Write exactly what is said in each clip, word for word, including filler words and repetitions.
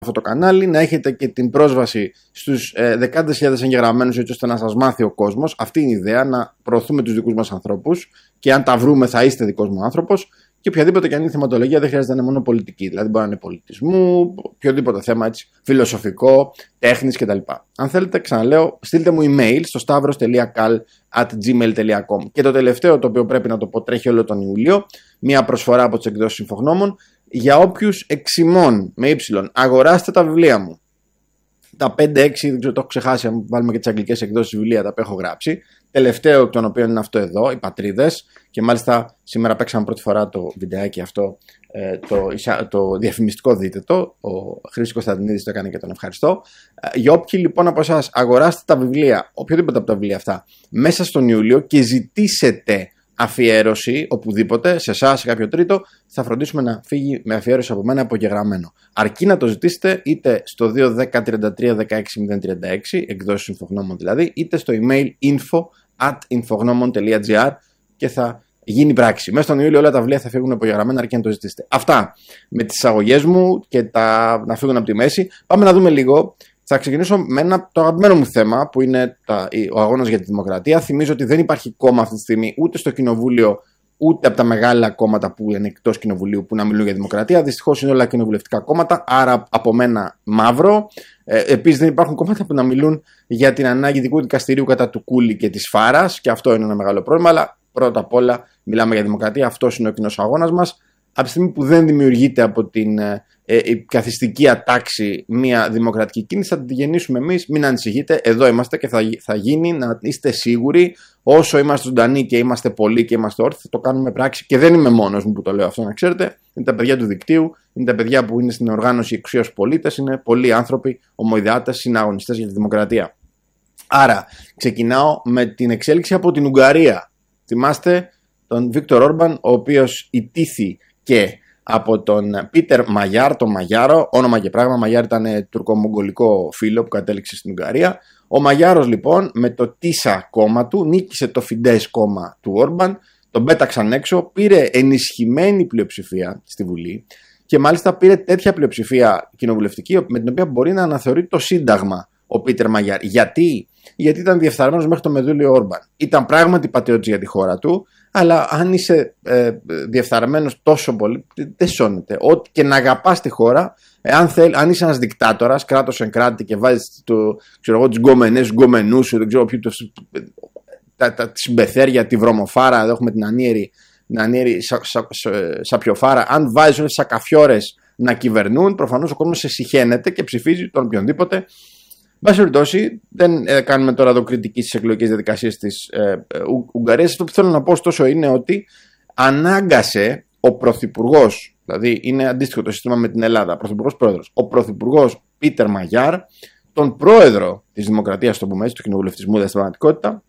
αυτό το κανάλι, να έχετε και την πρόσβαση στους ε, δεκάδες χιλιάδες εγγεγραμμένους, έτσι ώστε να σας μάθει ο κόσμος. Αυτή είναι η ιδέα, να προωθούμε τους δικούς μας ανθρώπους και αν τα βρούμε θα είστε δικός μου άνθρωπος. Και οποιαδήποτε και αν είναι θεματολογία δεν χρειάζεται να είναι μόνο πολιτική. Δηλαδή μπορεί να είναι πολιτισμού, οποιοδήποτε θέμα έτσι, φιλοσοφικό, τέχνης κτλ. Αν θέλετε, ξαναλέω, στείλτε μου email στο stavros τελεία kal at gmail τελεία com. Και το τελευταίο, το οποίο πρέπει να το πω, τρέχει όλο τον Ιούλιο, μια προσφορά από τις εκδόσεις Συμφογνώμων. Για όποιους εξημών με ύψιλον, αγοράστε τα βιβλία μου. Τα πέντε έξι, δεν ξέρω, το έχω ξεχάσει, αν βάλουμε και τις αγγλικές εκδόσεις βιβλία, τα έχω γράψει. Τελευταίο εκ των οποίων είναι αυτό εδώ, οι Πατρίδες. Και μάλιστα σήμερα παίξαμε πρώτη φορά το βιντεάκι αυτό, το, το διαφημιστικό, δείτε το. Ο Χρήστος Κωνσταντινίδης το έκανε και τον ευχαριστώ. Για όποιοι λοιπόν από εσάς αγοράστε τα βιβλία, οποιοδήποτε από τα βιβλία αυτά, μέσα στον Ιούλιο και ζητήσετε αφιέρωση οπουδήποτε, σε εσάς, σε κάποιο τρίτο, θα φροντίσουμε να φύγει με αφιέρωση από μένα απογεγραμμένο. Αρκεί να το ζητήσετε είτε στο δύο ένα μηδέν τριάντα τρία δεκαέξι μηδέν τριάντα έξι, εκδόσεις Συμφογνώμων δηλαδή, είτε στο email info at infognomon τελεία gr και θα γίνει πράξη. Μέσα στον Ιούλιο όλα τα βιβλία θα φύγουν απογεγραμμένα, αρκεί να το ζητήσετε. Αυτά με τις εισαγωγές μου και τα να φύγουν από τη μέση. Πάμε να δούμε λίγο. Θα ξεκινήσω με ένα, το αγαπημένο μου θέμα που είναι τα, ο αγώνας για τη δημοκρατία. Θυμίζω ότι δεν υπάρχει κόμμα αυτή τη στιγμή ούτε στο Κοινοβούλιο ούτε από τα μεγάλα κόμματα που είναι εκτός Κοινοβουλίου που να μιλούν για δημοκρατία. Δυστυχώς είναι όλα κοινοβουλευτικά κόμματα, άρα από μένα μαύρο. Ε, επίσης δεν υπάρχουν κόμματα που να μιλούν για την ανάγκη ειδικού δικαστηρίου κατά του Κούλη και της Φάρας, και αυτό είναι ένα μεγάλο πρόβλημα. Αλλά πρώτα απ' όλα μιλάμε για δημοκρατία. Αυτός είναι ο κοινός αγώνας μας. Από τη στιγμή που δεν δημιουργείται από την ε, ε, καθιστική ατάξη μια δημοκρατική κίνηση, θα την γεννήσουμε εμείς. Μην ανησυχείτε, εδώ είμαστε και θα, θα γίνει, να είστε σίγουροι. Όσο είμαστε ζωντανοί και είμαστε πολλοί και είμαστε όρθιοι, θα το κάνουμε πράξη. Και δεν είμαι μόνος μου που το λέω αυτό, να ξέρετε. Είναι τα παιδιά του δικτύου, είναι τα παιδιά που είναι στην οργάνωση εξουσίας πολίτες, είναι πολλοί άνθρωποι, ομοειδεάτες, συναγωνιστές για τη δημοκρατία. Άρα, ξεκινάω με την εξέλιξη από την Ουγγαρία. Θυμάστε τον Βίκτορ Όρμπαν, ο οποίος ιτήθη και από τον Πίτερ Μαγιάρ, τον Μαγιάρο, όνομα και πράγμα. Μαγιάρ ήταν τουρκομογγολικό φίλο που κατέληξε στην Ουγγαρία. Ο Μαγιάρος λοιπόν με το Τίσα κόμμα του νίκησε το Φιντές κόμμα του Όρμπαν, τον πέταξαν έξω, πήρε ενισχυμένη πλειοψηφία στη Βουλή και μάλιστα πήρε τέτοια πλειοψηφία κοινοβουλευτική με την οποία μπορεί να αναθεωρεί το Σύνταγμα ο Πίτερ Μαγιάρ. Γιατί? Γιατί ήταν διεφθαρμένος μέχρι το μεδούλιο Όρμπαν. Ήταν πράγματι πατριώτης για τη χώρα του, αλλά αν είσαι ε, διεφθαρμένος τόσο πολύ, δεν σώνεται. Ό,τι και να αγαπάς τη χώρα, αν, θέλ, αν είσαι ένας δικτάτορας, κράτος εν κράτη και βάζεις το, ξέρω εγώ, τους γκομενές, τους γκομενούς σου, δεν ξέρω ποιο, το, τα, τα, τη συμπεθέρια, τη βρωμοφάρα, εδώ έχουμε την ανίερη, την ανίερη σα, σα, σα, σαπιοφάρα. Αν βάζεις όλες τις σακαφιόρες να κυβερνούν, προφανώς ο κόσμος σε συχαίνεται και ψηφίζει τον οποιονδήποτε. Βάση περιπτώσει, δεν ε, κάνουμε τώρα εδώ κριτική στις εκλογικές διαδικασίες της ε, ε, Ουγγαρίας. Αυτό που θέλω να πω ωστόσο είναι ότι ανάγκασε ο πρωθυπουργός, δηλαδή είναι αντίστοιχο το σύστημα με την Ελλάδα, πρωθυπουργός πρόεδρος, ο πρωθυπουργός Πίτερ Μαγιάρ, τον πρόεδρο της Δημοκρατίας, το πούμε έτσι, του κοινοβουλευτισμού στην πραγματικότητα,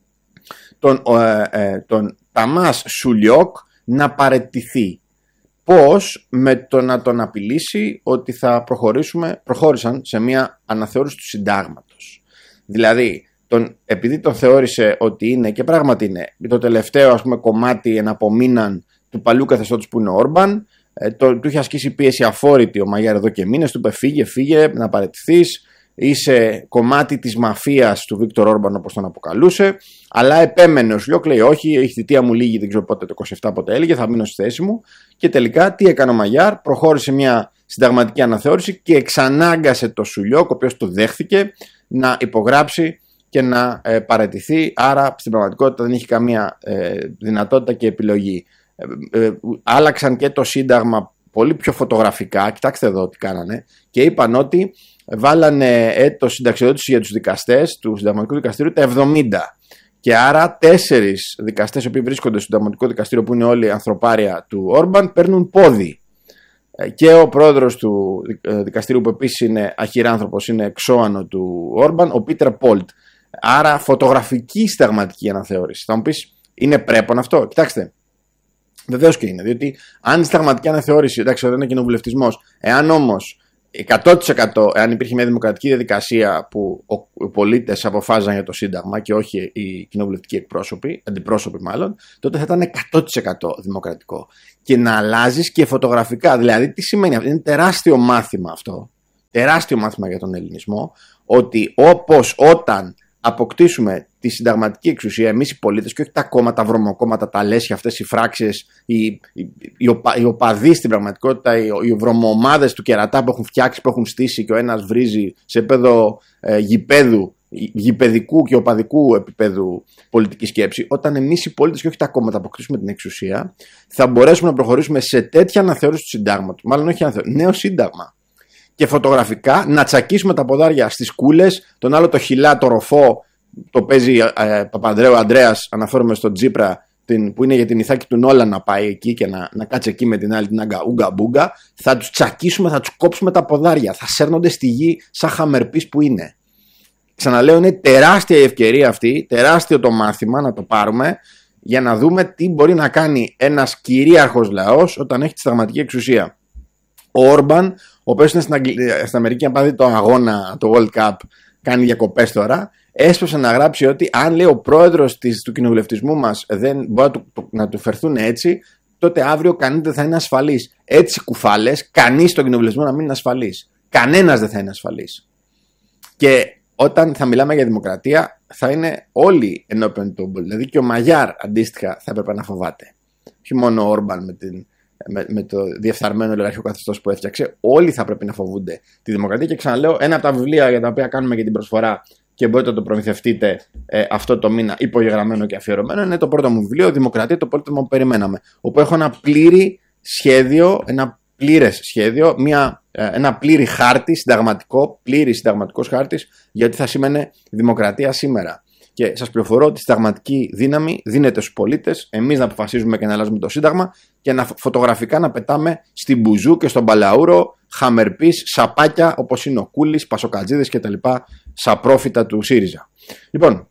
τον, ε, ε, τον Ταμάς Σουλιόκ, να παραιτηθεί. Πώς? Με το να τον απειλήσει ότι θα προχωρήσουμε, προχώρησαν σε μια αναθεώρηση του συντάγματος. Δηλαδή, τον, επειδή τον θεώρησε ότι είναι, και πράγματι είναι, το τελευταίο ας πούμε κομμάτι εναπομείναν του παλιού καθεστώτος που είναι ο Όρμπαν, ε, το, του είχε ασκήσει πίεση αφόρητη ο Μαγιάρ εδώ και μήνες, του είπε φύγε, φύγε, να παραιτηθείς, είσαι κομμάτι της μαφίας του Βίκτορ Όρμπαν όπως τον αποκαλούσε, αλλά επέμενε ο Σουλιόκ, λέει όχι, η θητεία μου λίγη, δεν ξέρω πότε, το είκοσι επτά πότε έλεγε, θα μείνω στη θέση μου. Και τελικά τι έκανε ο Μαγιάρ? Προχώρησε μια συνταγματική αναθεώρηση και εξανάγκασε το Σουλιόκ, ο οποίος το δέχθηκε, να υπογράψει και να ε, παραιτηθεί. Άρα στην πραγματικότητα δεν είχε καμία ε, δυνατότητα και επιλογή. Ε, ε, άλλαξαν και το σύνταγμα πολύ πιο φωτογραφικά, κοιτάξτε εδώ τι κάνανε, και είπαν ότι βάλανε έτος συνταξιοδότηση για τους δικαστές του Συνταγματικού Δικαστηρίου τα εβδομήντα. Και άρα τέσσερις δικαστές οι οποίοι βρίσκονται στο Συνταγματικό Δικαστήριο, που είναι όλοι ανθρωπάρια του Όρμπαν, παίρνουν πόδι. Και ο πρόεδρος του δικαστήριου, που επίσης είναι αχυράνθρωπος, είναι εξώανο του Όρμπαν, ο Πίτερ Πόλτ. Άρα φωτογραφική συνταγματική αναθεώρηση. Θα μου πεις, είναι πρέπον αυτό? Κοιτάξτε, βεβαίως και είναι. Διότι αν η συνταγματική αναθεώρηση, εντάξει, δεν είναι κοινοβουλευτισμός, εάν όμως εκατό τοις εκατό εάν υπήρχε μια δημοκρατική διαδικασία που οι πολίτες αποφάζαν για το Σύνταγμα και όχι οι κοινοβουλευτικοί εκπρόσωποι, αντιπρόσωποι μάλλον, τότε θα ήταν εκατό τοις εκατό δημοκρατικό. Και να αλλάζεις και φωτογραφικά. Δηλαδή, τι σημαίνει αυτό? Είναι τεράστιο μάθημα αυτό. τεράστιο μάθημα για τον ελληνισμό, ότι όπως όταν αποκτήσουμε τη συνταγματική εξουσία, εμείς οι πολίτες και όχι τα κόμματα, τα βρωμοκόμματα, τα λέσχια, αυτές οι φράξεις, οι, οι, οι, οπα, οι οπαδοί στην πραγματικότητα, οι, οι βρωμοομάδες του κερατά που έχουν φτιάξει, που έχουν στήσει και ο ένας βρίζει σε επίπεδο ε, γηπέδου, γηπεδικού και οπαδικού επίπεδου πολιτική σκέψη, όταν εμείς οι πολίτες και όχι τα κόμματα αποκτήσουμε την εξουσία, θα μπορέσουμε να προχωρήσουμε σε τέτοια αναθεώρηση του συντάγματος. Μάλλον όχι αναθεώρηση, νέο σύνταγμα. Και φωτογραφικά να τσακίσουμε τα ποδάρια στις κούλες, τον άλλο το χιλά, το ροφό, το παίζει ε, Παπανδρέου Ανδρέας, αναφέρομαι στον Τσίπρα, την, που είναι για την Ιθάκη του Νόλα να πάει εκεί και να, να κάτσει εκεί με την άλλη την Ούγκα Μπούγκα. Θα τους τσακίσουμε, θα τους κόψουμε τα ποδάρια, θα σέρνονται στη γη σαν χαμερπής που είναι. Ξαναλέω, είναι τεράστια η ευκαιρία αυτή, τεράστιο το μάθημα να το πάρουμε για να δούμε τι μπορεί να κάνει ένας κυρίαρχος λαός όταν έχει τη συνταγματική εξουσία. Ο Όρμπαν, ο οποίος είναι στην, Αγγλ... στην Αμερική, αν πάρει το αγώνα, το World Cup, κάνει διακοπές τώρα, έσπευσε να γράψει ότι αν λέει ο πρόεδρος της, του κοινοβουλευτισμού μας δεν μπορεί να του, να του φερθούν έτσι, τότε αύριο κανείς δεν θα είναι ασφαλής. Έτσι κουφάλες, κανείς στον κοινοβουλευτισμό να μην είναι ασφαλής. Κανένας δεν θα είναι ασφαλής. Και όταν θα μιλάμε για δημοκρατία, θα είναι όλοι ενώπιον του. Δηλαδή και ο Μαγιάρ αντίστοιχα θα έπρεπε να φοβάται. Όχι μόνο ο Όρμπαν με, την, με, με το διεφθαρμένο ολιγαρχικό καθεστώς που έφτιαξε. Όλοι θα πρέπει να φοβούνται τη δημοκρατία. Και ξαναλέω, ένα από τα βιβλία για τα οποία κάνουμε και την προσφορά και μπορείτε να το προμηθευτείτε ε, αυτό το μήνα, υπογεγραμμένο και αφιερωμένο, είναι το πρώτο μου βιβλίο, Δημοκρατία, το πολίτευμα που περιμέναμε. Όπου έχω ένα πλήρη σχέδιο, ένα πλήρες σχέδιο, μια, ένα πλήρη χάρτη συνταγματικό, πλήρη συνταγματικός χάρτης για τι θα σήμαινε δημοκρατία σήμερα. Και σας πληροφορώ ότι η συνταγματική δύναμη δίνεται στους πολίτες, εμείς να αποφασίζουμε και να αλλάζουμε το σύνταγμα και να φωτογραφικά να πετάμε στην Μπουζού και στον Παλαούρο χαμερπής, σαπάκια όπως είναι ο Κούλης, Πασοκατζίδες κτλ. Σαπρόφητα του ΣΥΡΙΖΑ. Λοιπόν,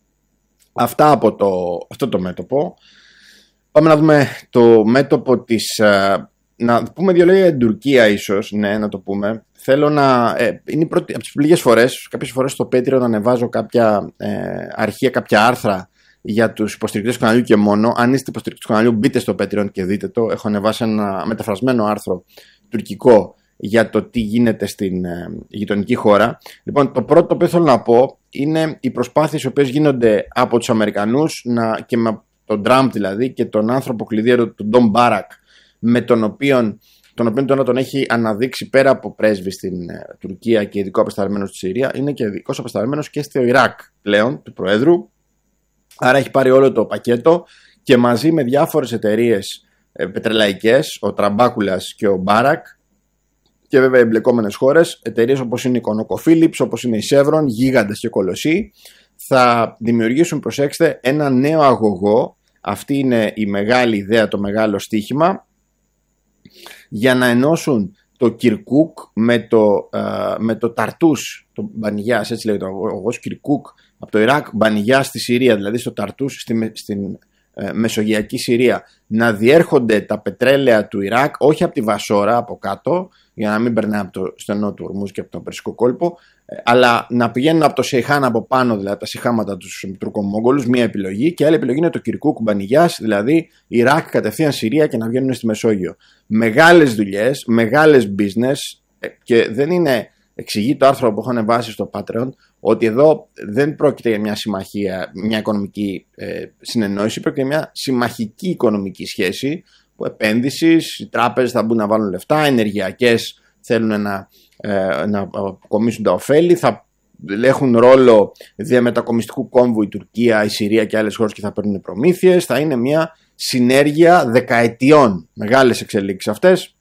αυτά από το, αυτό το μέτωπο. Πάμε να δούμε το μέτωπο της. Να πούμε δύο λόγια για την Τουρκία, ίσως. Ναι, να το πούμε. Θέλω να. Ε, είναι η πρώτη, από τις λίγες φορές, κάποιες φορές στο Patreon να ανεβάζω κάποια ε, αρχεία, κάποια άρθρα για τους υποστηρικτές του καναλιού και μόνο. Αν είστε υποστηρικτές του καναλιού, μπείτε στο Patreon και δείτε το. Έχω ανεβάσει ένα μεταφρασμένο άρθρο τουρκικό για το τι γίνεται στην ε, γειτονική χώρα. Λοιπόν, το πρώτο το οποίο θέλω να πω είναι οι προσπάθειες οι οποίες γίνονται από τους Αμερικανούς να, και με τον Τραμπ δηλαδή και τον άνθρωπο κλειδί του Ντον Μπάρακ, με τον οποίο τον, οποίο τον, τον έχει αναδείξει πέρα από πρέσβη στην ε, Τουρκία και ειδικό απεσταλμένος στη Συρία, είναι και ειδικό απεσταλμένος και στο Ιράκ πλέον του Προέδρου. Άρα έχει πάρει όλο το πακέτο και μαζί με διάφορες εταιρείες ε, πετρελαϊκές, ο Τραμπάκουλας και ο Μπάρακ, και βέβαια εμπλεκόμενες χώρες, εταιρείες όπως είναι η ConocoPhillips, όπως είναι η Chevron, γίγαντες και κολοσσοί, θα δημιουργήσουν, προσέξτε, ένα νέο αγωγό. Αυτή είναι η μεγάλη ιδέα, το μεγάλο στοίχημα, για να ενώσουν το Κιρκούκ με το, uh, με το Ταρτούς, το Μπανιγιάς, έτσι λέγεται ο αγωγός Κιρκούκ από το Ιράκ, Μπανιγιάς στη Συρία, δηλαδή στο Ταρτούς στη, στην uh, Μεσογειακή Συρία, να διέρχονται τα πετρέλαια του Ιράκ, όχι από τη Βασόρα, από κάτω, για να μην περνάει από το στενό του Ορμούζ και από τον Περσικό κόλπο, αλλά να πηγαίνουν από το Σεϊχάν από πάνω, δηλαδή τα σιχάματα του Τουρκομόγγολους, μία επιλογή, και άλλη επιλογή είναι το Κιρκούκ Μπανιγιάς, δηλαδή Ιράκ κατευθείαν Συρία και να βγαίνουν στη Μεσόγειο. Μεγάλες δουλειές, μεγάλες business, και δεν είναι, εξηγεί το άρθρο που έχω ανεβάσει στο Patreon, ότι εδώ δεν πρόκειται για μια συμμαχία, μια οικονομική ε, συνεννόηση, πρόκειται για μια συμμαχική οικονομική σχέση, που επένδυσης, οι τράπεζες θα μπουν να βάλουν λεφτά, ενεργειακές θέλουν να, ε, να αποκομίσουν τα ωφέλη, θα έχουν ρόλο διαμετακομιστικού κόμβου η Τουρκία, η Συρία και άλλες χώρες και θα παίρνουν προμήθειες. Θα είναι μια συνέργεια δεκαετιών, μεγάλες εξελίξεις αυτές.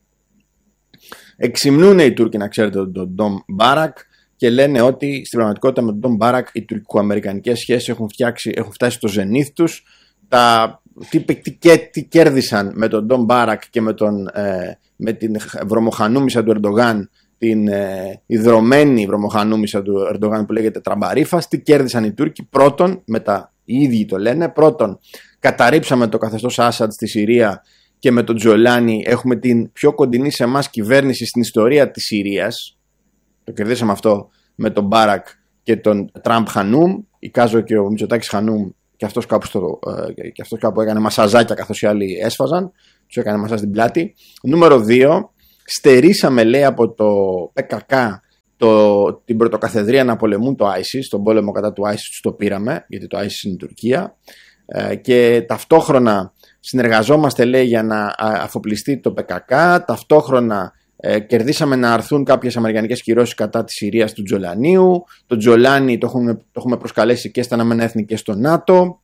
Εξυμνούν οι Τούρκοι, να ξέρετε, τον Ντον Μπάρακ και λένε ότι στην πραγματικότητα με τον Ντον Μπάρακ οι τουρκοαμερικανικές σχέσεις έχουν, φτιάξει, έχουν φτάσει στο ζενήθ τους. Τα Τι, τι, τι κέρδισαν με τον Ντον Μπάρακ και με, τον, ε, με την βρωμοχανούμισσα του Ερντογάν, την ε, ιδρωμένη βρωμοχανούμισσα του Ερντογάν που λέγεται Τραμπαρίφας, τι κέρδισαν οι Τούρκοι? Πρώτον, μετά οι ίδιοι το λένε, πρώτον καταρρίψαμε το καθεστώς Άσαντ στη Συρία και με τον Τζολάνι έχουμε την πιο κοντινή σε εμάς κυβέρνηση στην ιστορία της Συρίας. Το κερδίσαμε αυτό με τον Μπάρακ και τον Τραμπ Χανούμ, εικάζω και ο Μητσοτάκης Χανούμ. Και αυτός, κάπου στο, ε, και αυτός κάπου έκανε μασαζάκια καθώς οι άλλοι έσφαζαν. Τους έκανε μασάζ στην πλάτη. Νούμερο δύο, στερήσαμε, λέει, από το πι κέι κέι το, την πρωτοκαθεδρία να πολεμούν το άισις, τον πόλεμο κατά του άισις τους το πήραμε, γιατί το άισις είναι η Τουρκία, ε, και ταυτόχρονα συνεργαζόμαστε, λέει, για να αφοπλιστεί το πι κέι κέι, ταυτόχρονα ε, κερδίσαμε να αρθούν κάποιες αμερικανικές κυρώσεις κατά της Συρίας του Τζολανίου, το Τζολάνι το έχουμε, το έχουμε προσκαλέσει και στα Ηνωμένα Έθνη και στο ΝΑΤΟ.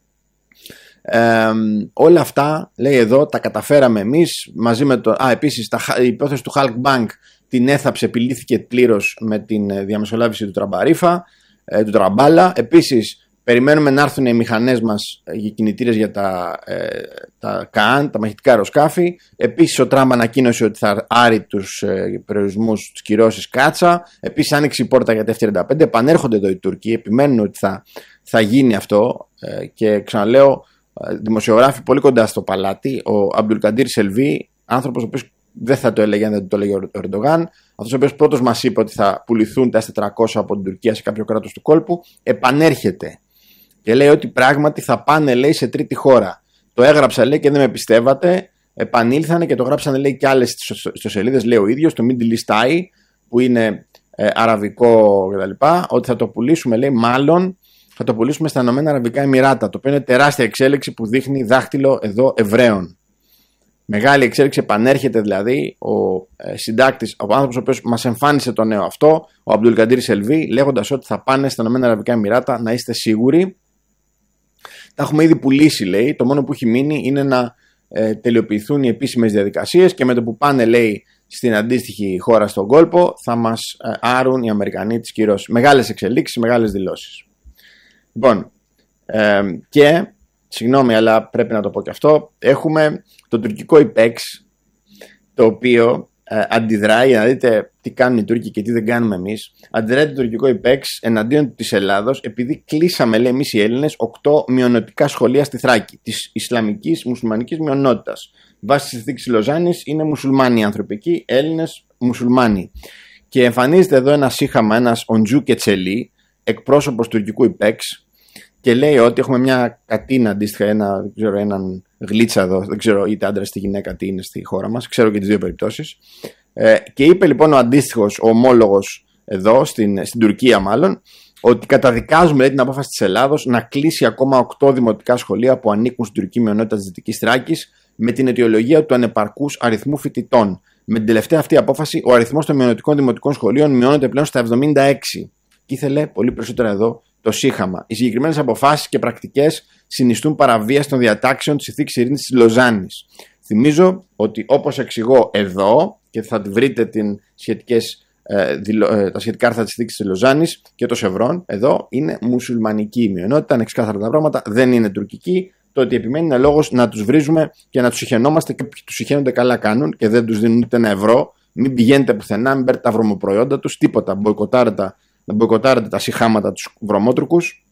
Ε, όλα αυτά, λέει εδώ, τα καταφέραμε εμείς μαζί με το... Α, επίσης τα, η υπόθεση του Halk Bank την έθαψε, επιλύθηκε πλήρως με την διαμεσολάβηση του Τραμπαρίφα, ε, του Τραμπάλα. Επίσης περιμένουμε να έρθουν οι μηχανές μας για κινητήρες για τα, ε, τα ΚΑΑΝ, τα μαχητικά αεροσκάφη. Επίσης ο Τραμπ ανακοίνωσε ότι θα άρει τους ε, περιορισμούς, τους κυρώσεις κάτσα. Επίσης άνοιξε η πόρτα για τα εφ τριάντα πέντε. Επανέρχονται εδώ οι Τούρκοι, επιμένουν ότι θα, θα γίνει αυτό ε, και ξαναλέω, δημοσιογράφοι πολύ κοντά στο παλάτι, ο Αμπτουλκαντήρ Σελβί, άνθρωπος ο οποίος δεν θα το έλεγε αν δεν το έλεγε ο Ερντογάν, αυτός ο οποίος πρώτος μας είπε ότι θα πουληθούν τα ες τετρακόσια από την Τουρκία σε κάποιο κράτος του κόλπου, επανέρχεται και λέει ότι πράγματι θα πάνε, λέει, σε τρίτη χώρα. Το έγραψα, λέει, και δεν με πιστεύατε, επανήλθανε και το γράψανε, λέει, και άλλες ιστοσελίδες, λέει ο ίδιος, το Middle East Eye, που είναι ε, αραβικό κτλ., ότι θα το πουλήσουμε, λέει, μάλλον θα το πουλήσουμε στα Ηνωμένα Αραβικά Εμιράτα, το οποίο είναι τεράστια εξέλιξη που δείχνει δάχτυλο εδώ Εβραίων. Μεγάλη εξέλιξη, επανέρχεται δηλαδή ο ε, συντάκτης, ο άνθρωπος ο οποίος μας εμφάνισε το νέο αυτό, ο Αμπτουλκαντήρ Σελβί, λέγοντας ότι θα πάνε στα Ηνωμένα Αραβικά Εμιράτα, να είστε σίγουροι. Τα έχουμε ήδη πουλήσει, λέει, το μόνο που έχει μείνει είναι να ε, τελειοποιηθούν οι επίσημες διαδικασίες και με το που πάνε, λέει, στην αντίστοιχη χώρα στον κόλπο θα μας ε, άρουν οι Αμερικανοί τις κυρώσεις. Μεγάλες εξελίξεις, μεγάλες δηλώσεις. Λοιπόν, ε, και, συγγνώμη, αλλά πρέπει να το πω και αυτό, έχουμε το τουρκικό ΙΠΕΞ, το οποίο ε, αντιδράει, για να δείτε τι κάνουν οι Τούρκοι και τι δεν κάνουμε εμείς. Αντιδράει το τουρκικό ΙΠΕΞ εναντίον της Ελλάδος, επειδή κλείσαμε, λέει, εμείς οι Έλληνες, οκτώ μειονοτικά σχολεία στη Θράκη, της Ισλαμικής μουσουλμανικής μειονότητας. Βάσει της συνθήκης της Λοζάνης είναι μουσουλμάνοι άνθρωποι εκεί, Έλληνες μουσουλμάνοι. Και εμφανίζεται εδώ ένα σύχαμα, ένας Οντζού Κετσελή, εκπρόσωπος τουρκικού ΙΠΕΞ, και λέει ότι έχουμε μια κατίνα αντίστοιχα, ένα, δεν ξέρω, έναν γλίτσα εδώ, δεν ξέρω είτε άντρα είτε γυναίκα τι είναι στη χώρα μας, ξέρω και τις δύο περιπτώσεις. Ε, και είπε λοιπόν ο αντίστοιχος, ο ομόλογος εδώ, στην, στην Τουρκία μάλλον, ότι καταδικάζουμε, λέει, την απόφαση της Ελλάδος να κλείσει ακόμα οκτώ δημοτικά σχολεία που ανήκουν στην τουρκική μειονότητα της Δυτικής Θράκης με την αιτιολογία του ανεπαρκούς αριθμού φοιτητών. Με την τελευταία αυτή απόφαση, ο αριθμός των μειονοτικών δημοτικών σχολείων μειώνεται πλέον στα εβδομήντα έξι. Και ήθελε πολύ περισσότερα εδώ το σύχαμα. Οι συγκεκριμένες αποφάσεις και πρακτικές συνιστούν παραβίαση των διατάξεων της Συνθήκης Ειρήνης της Λοζάνης. Θυμίζω ότι, όπως εξηγώ εδώ, και θα βρείτε την σχετικές, ε, δηλω, ε, τα σχετικά άρθρα της Συνθήκης της Λοζάνης και το Σευρών, εδώ είναι μουσουλμανική μειονότητα, είναι ξεκάθαρα τα πράγματα, δεν είναι τουρκική. Το ότι επιμένει είναι λόγος να τους βρίζουμε και να τους συχαινόμαστε, και τους συχαίνονται καλά κάνουν και δεν τους δίνουν ούτε ένα ευρώ. Μην πηγαίνετε πουθενά, μην παίρνετε τα βρωμοπροϊόντα τους, τίποτα. Μποϊκοτάρετε, να μποϊκοτάρετε τα συχάματα τους βρωμότρουκους.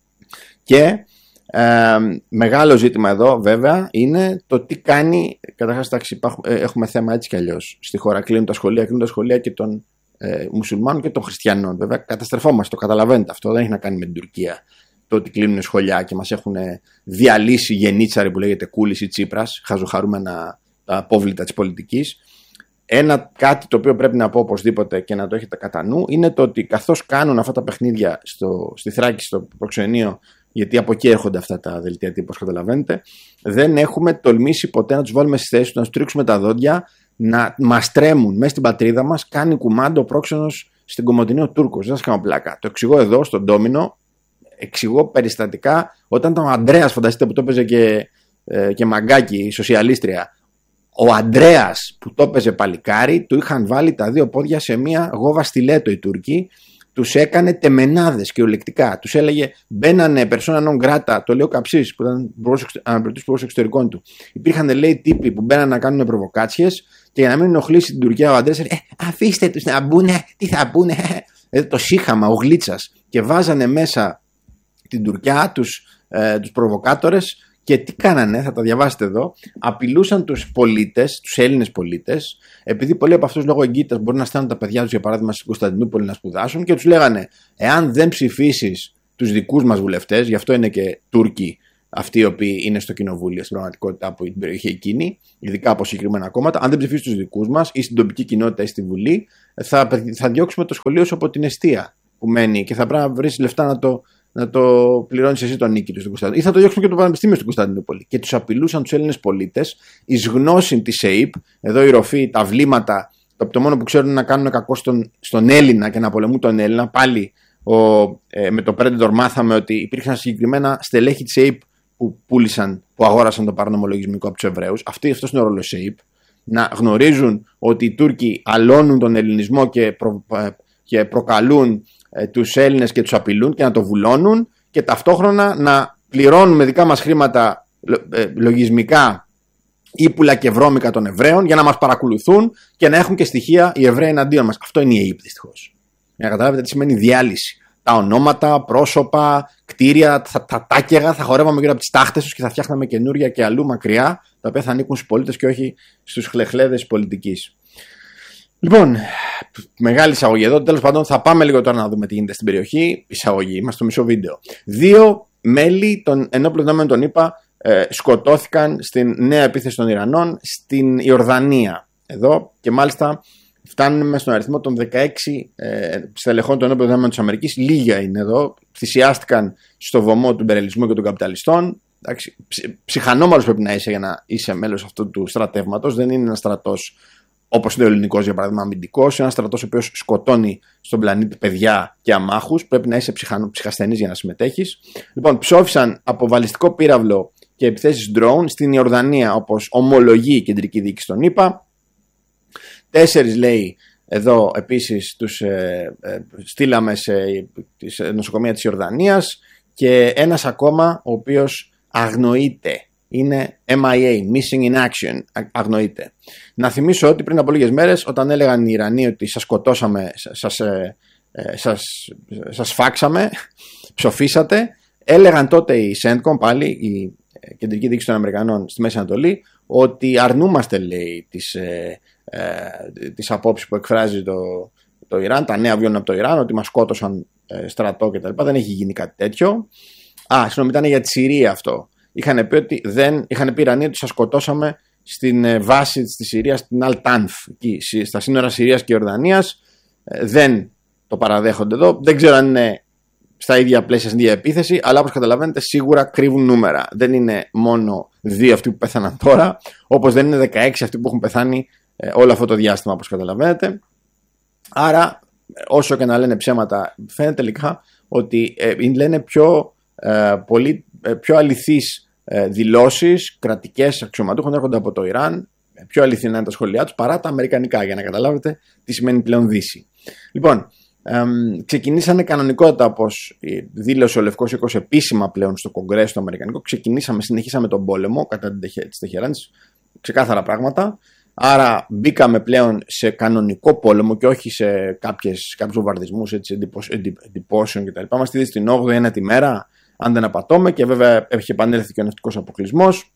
Και ε, μεγάλο ζήτημα εδώ βέβαια είναι το τι κάνει. Καταρχάς, έχουμε θέμα έτσι κι αλλιώς στη χώρα. Κλείνουν τα σχολεία, κλείνουν τα σχολεία και των ε, μουσουλμάνων και των χριστιανών. Βέβαια, καταστρεφόμαστε, το καταλαβαίνετε αυτό. Δεν έχει να κάνει με την Τουρκία. Το ότι κλείνουν σχολιά και μας έχουν διαλύσει γενίτσαροι που λέγεται Κούλης ή Τσίπρας, χαζοχαρούμενα τα απόβλητα της πολιτικής. Ένα κάτι το οποίο πρέπει να πω οπωσδήποτε και να το έχετε κατά νου είναι το ότι καθώς κάνουν αυτά τα παιχνίδια στο, στη Θράκη, στο προξενείο, γιατί από εκεί έρχονται αυτά τα δελτία τύπου, όπως καταλαβαίνετε, δεν έχουμε τολμήσει ποτέ να τους βάλουμε στη θέση του, να τους τρίξουμε τα δόντια, να μας τρέμουν μέσα στην πατρίδα μας. Κάνει κουμάντο ο πρόξενος στην Κομοτηνή ο Τούρκος. Δεν σας κάνω πλάκα. Το εξηγώ εδώ στον Ντόμινο. Εξηγώ περιστατικά όταν ήταν ο Ανδρέας, φανταστείτε, που το έπαιζε και, ε, και μαγκάκι, η σοσιαλίστρια. Ο Ανδρέας που το έπαιζε παλικάρι, του είχαν βάλει τα δύο πόδια σε μία γόβα στιλέτο οι Τούρκοι, τους έκανε τεμενάδες κυριολεκτικά. Τους έλεγε, μπαίνανε persona non grata, το λέει ο Καψής, που ήταν αναπληρωτής υπουργός εξωτερικών του. Υπήρχαν, λέει, τύποι που μπαίνανε να κάνουν προβοκάτσιες και για να μην ενοχλήσει την Τουρκία ο Ανδρέας, ε, αφήστε τους να μπουνε, τι θα μπουνε. Ε, το σύχαμα, ο Γλίτσας. Και βάζανε μέσα την Τουρκιά, τους, ε, τους προβοκάτορες, και τι κάνανε, θα τα διαβάσετε εδώ, απειλούσαν τους πολίτες, τους Έλληνες πολίτες, επειδή πολλοί από αυτούς λόγω εγκύτητας μπορεί να στέλνουν τα παιδιά τους, για παράδειγμα, στην Κωνσταντινούπολη να σπουδάσουν, και τους λέγανε, εάν δεν ψηφίσεις τους δικούς μας βουλευτές, γι' αυτό είναι και Τούρκοι αυτοί οι οποίοι είναι στο κοινοβούλιο στην πραγματικότητα από την περιοχή εκείνη, ειδικά από συγκεκριμένα κόμματα. Αν δεν ψηφίσει τους δικούς μας ή στην τοπική κοινότητα ή στη Βουλή, θα, θα διώξουμε το σχολείο σου από την εστία που μένει και θα πρέπει να βρει λεφτά να το, να το πληρώνεις εσύ τον νίκη του στην Κωνσταντινούπολη. Ή θα το διώξουμε και το Πανεπιστήμιο στην Κωνσταντινούπολη. Και τους απειλούσαν τους Έλληνες πολίτες εις γνώση της ΕΕΠ, εδώ η ροφή, τα βλήματα, το, το μόνο που ξέρουν να κάνουν κακό στον, στον Έλληνα και να πολεμούν τον Έλληνα. Πάλι ο, ε, με το Predator μάθαμε ότι υπήρχαν συγκεκριμένα στελέχη της ΕΕΠ που πούλησαν, που αγόρασαν το παράνομο λογισμικό από τους Εβραίους. Αυτό είναι ο ρόλος της ΕΕΠ. Να γνωρίζουν ότι οι Τούρκοι αλώνουν τον ελληνισμό και, προ, και προκαλούν ε, τους Έλληνες και τους απειλούν και να το βουλώνουν, και ταυτόχρονα να πληρώνουν με δικά μας χρήματα ε, λογισμικά ύπουλα και βρώμικα των Εβραίων για να μας παρακολουθούν και να έχουν και στοιχεία οι Εβραίοι εναντίον μας. Αυτό είναι η ΕΕΠ, δυστυχώς. Για να καταλάβετε τι σημαίνει διάλυση. Τα ονόματα, πρόσωπα, κτίρια, τα, τα τάκεγα θα χορεύαμε γύρω από τις τάχτες τους και θα φτιάχναμε καινούρια και αλλού μακριά, τα οποία θα ανήκουν στους πολίτες και όχι στους χλεχλέδες πολιτικής. Λοιπόν, μεγάλη εισαγωγή εδώ. Τέλος πάντων, θα πάμε λίγο τώρα να δούμε τι γίνεται στην περιοχή. Εισαγωγή, είμαστε στο μισό βίντεο. Δύο μέλη των ενόπλων δυνάμεων των ΗΠΑ ε, σκοτώθηκαν στην νέα επίθεση των Ιρανών στην Ιορδανία. Εδώ και μάλιστα φτάνουμε στον αριθμό των δεκαέξι ε, στελεχών των ενόπλων δυνάμεων της Αμερικής. Λίγα είναι εδώ. Θυσιάστηκαν στο βωμό του υπερελισμού και των καπιταλιστών. Ψυχανόμαλος πρέπει να είσαι για να είσαι μέλος αυτού του στρατεύματος. Δεν είναι ένα στρατός όπως είναι ο ελληνικός, για παράδειγμα, αμυντικός. Είναι ένα στρατός ο οποίος σκοτώνει στον πλανήτη παιδιά και αμάχους. Πρέπει να είσαι ψυχανο, ψυχασθενής για να συμμετέχεις. Λοιπόν, ψόφισαν από βαλιστικό πύραυλο και επιθέσεις drone στην Ιορδανία, όπως ομολογεί η κεντρική διοίκηση των ΗΠΑ. Τέσσερις, λέει εδώ, επίσης τους ε, ε, στείλαμε σε νοσοκομεία της Ιορδανίας, και ένας ακόμα ο οποίος αγνοείται. Είναι εμ άι έι, Missing in Action, αγνοείται. Να θυμίσω ότι πριν από λίγες μέρες, όταν έλεγαν οι Ιρανοί ότι σας σκοτώσαμε, σας, ε, σας, σας φάξαμε, ψοφήσατε, έλεγαν τότε οι CENTCOM, πάλι η κεντρική διοίκηση των Αμερικανών στη Μέση Ανατολή, ότι αρνούμαστε, λέει, τις, ε, ε, τις απόψεις που εκφράζει το, το Ιράν, τα νέα βιώνουν από το Ιράν, ότι μας σκότωσαν ε, στρατό κτλ. Δεν έχει γίνει κάτι τέτοιο. Α, συγγνώμη, ήταν για τη Συρία αυτό. Είχαν πει, ότι δεν, είχαν πει οι Ιρανοί ότι σας σκοτώσαμε στην ε, βάση της Συρίας, στην Αλ-Τάνφ, στα σύνορα Συρίας και Ιορδανίας. Ε, δεν το παραδέχονται εδώ. Δεν ξέρω αν είναι στα ίδια πλαίσια, στην ίδια επίθεση, αλλά όπως καταλαβαίνετε σίγουρα κρύβουν νούμερα. Δεν είναι μόνο δύο αυτοί που πέθαναν τώρα, όπως δεν είναι δεκαέξι αυτοί που έχουν πεθάνει ε, όλο αυτό το διάστημα, όπως καταλαβαίνετε. Άρα, όσο και να λένε ψέματα, φαίνεται τελικά ότι ε, λένε πιο, ε, πολύ, ε, πιο αληθείς ε, δηλώσεις κρατικές αξιωματούχων έρχονται από το Ιράν, ε, πιο αληθινά είναι τα σχόλιά τους παρά τα αμερικανικά, για να καταλάβετε τι σημαίνει πλέον Δύση. Λοιπόν, ε, ξεκινήσανε κανονικότητα, όπως δήλωσε ο Λευκός Οίκος επίσημα πλέον στο Κογκρέσο το αμερικανικό. Ξεκινήσαμε, συνεχίσαμε τον πόλεμο κατά της Τεχεράνης, ξεκάθαρα πράγματα. Άρα μπήκαμε πλέον σε κανονικό πόλεμο και όχι σε κάποιες, κάποιους βομβαρδισμούς εντυπώσεων κτλ. Είμαστε ήδη στην όγδοη ένατη μέρα, αν δεν απατώμε, και βέβαια έχει επανέλθει και ο ναυτικός αποκλεισμός.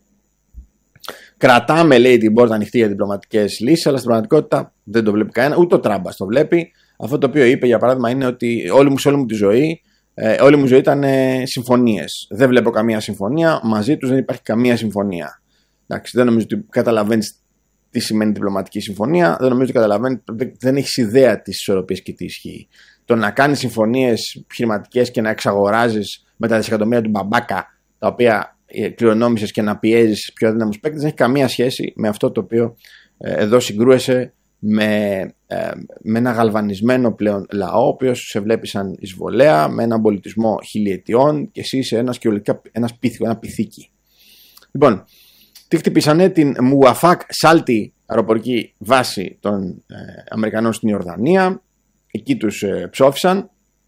Κρατάμε, λέει, την πόρτα ανοιχτή για διπλωματικές λύσεις, αλλά στην πραγματικότητα δεν το βλέπει κανένα, ούτε ο Τράμπας το βλέπει. Αυτό το οποίο είπε, για παράδειγμα, είναι ότι όλη μου, σε όλη μου τη ζωή, ε, όλη μου ζωή ήταν ε, συμφωνίες. Δεν βλέπω καμία συμφωνία, μαζί τους δεν υπάρχει καμία συμφωνία. Εντάξει, δεν νομίζω ότι καταλαβαίνεις τι σημαίνει διπλωματική συμφωνία, δεν νομίζω ότι καταλαβαίνει, δεν έχει ιδέα τη ισορροπία και τι ισχύει. Το να κάνει συμφωνίες επιχειρηματικές και να εξαγοράζεις με τα δισεκατομμύρια του μπαμπάκα, τα οποία κληρονόμησες, και να πιέζεις πιο αδύναμους παίκτες, δεν έχει καμία σχέση με αυτό το οποίο ε, εδώ συγκρούεσαι με, ε, με ένα γαλβανισμένο πλέον λαό, ο οποίος σε βλέπει σαν εισβολέα, με έναν πολιτισμό χιλιετιών, και εσύ είσαι ένας, ένας πίθηκο, ένα πυθίκι. Λοιπόν, τι χτυπήσανε? Την Μουαφάκ Σάλτι αεροπορική βάση των ε, Αμερικανών στην Ιορδανία. Εκεί τους ε, ψόφισαν.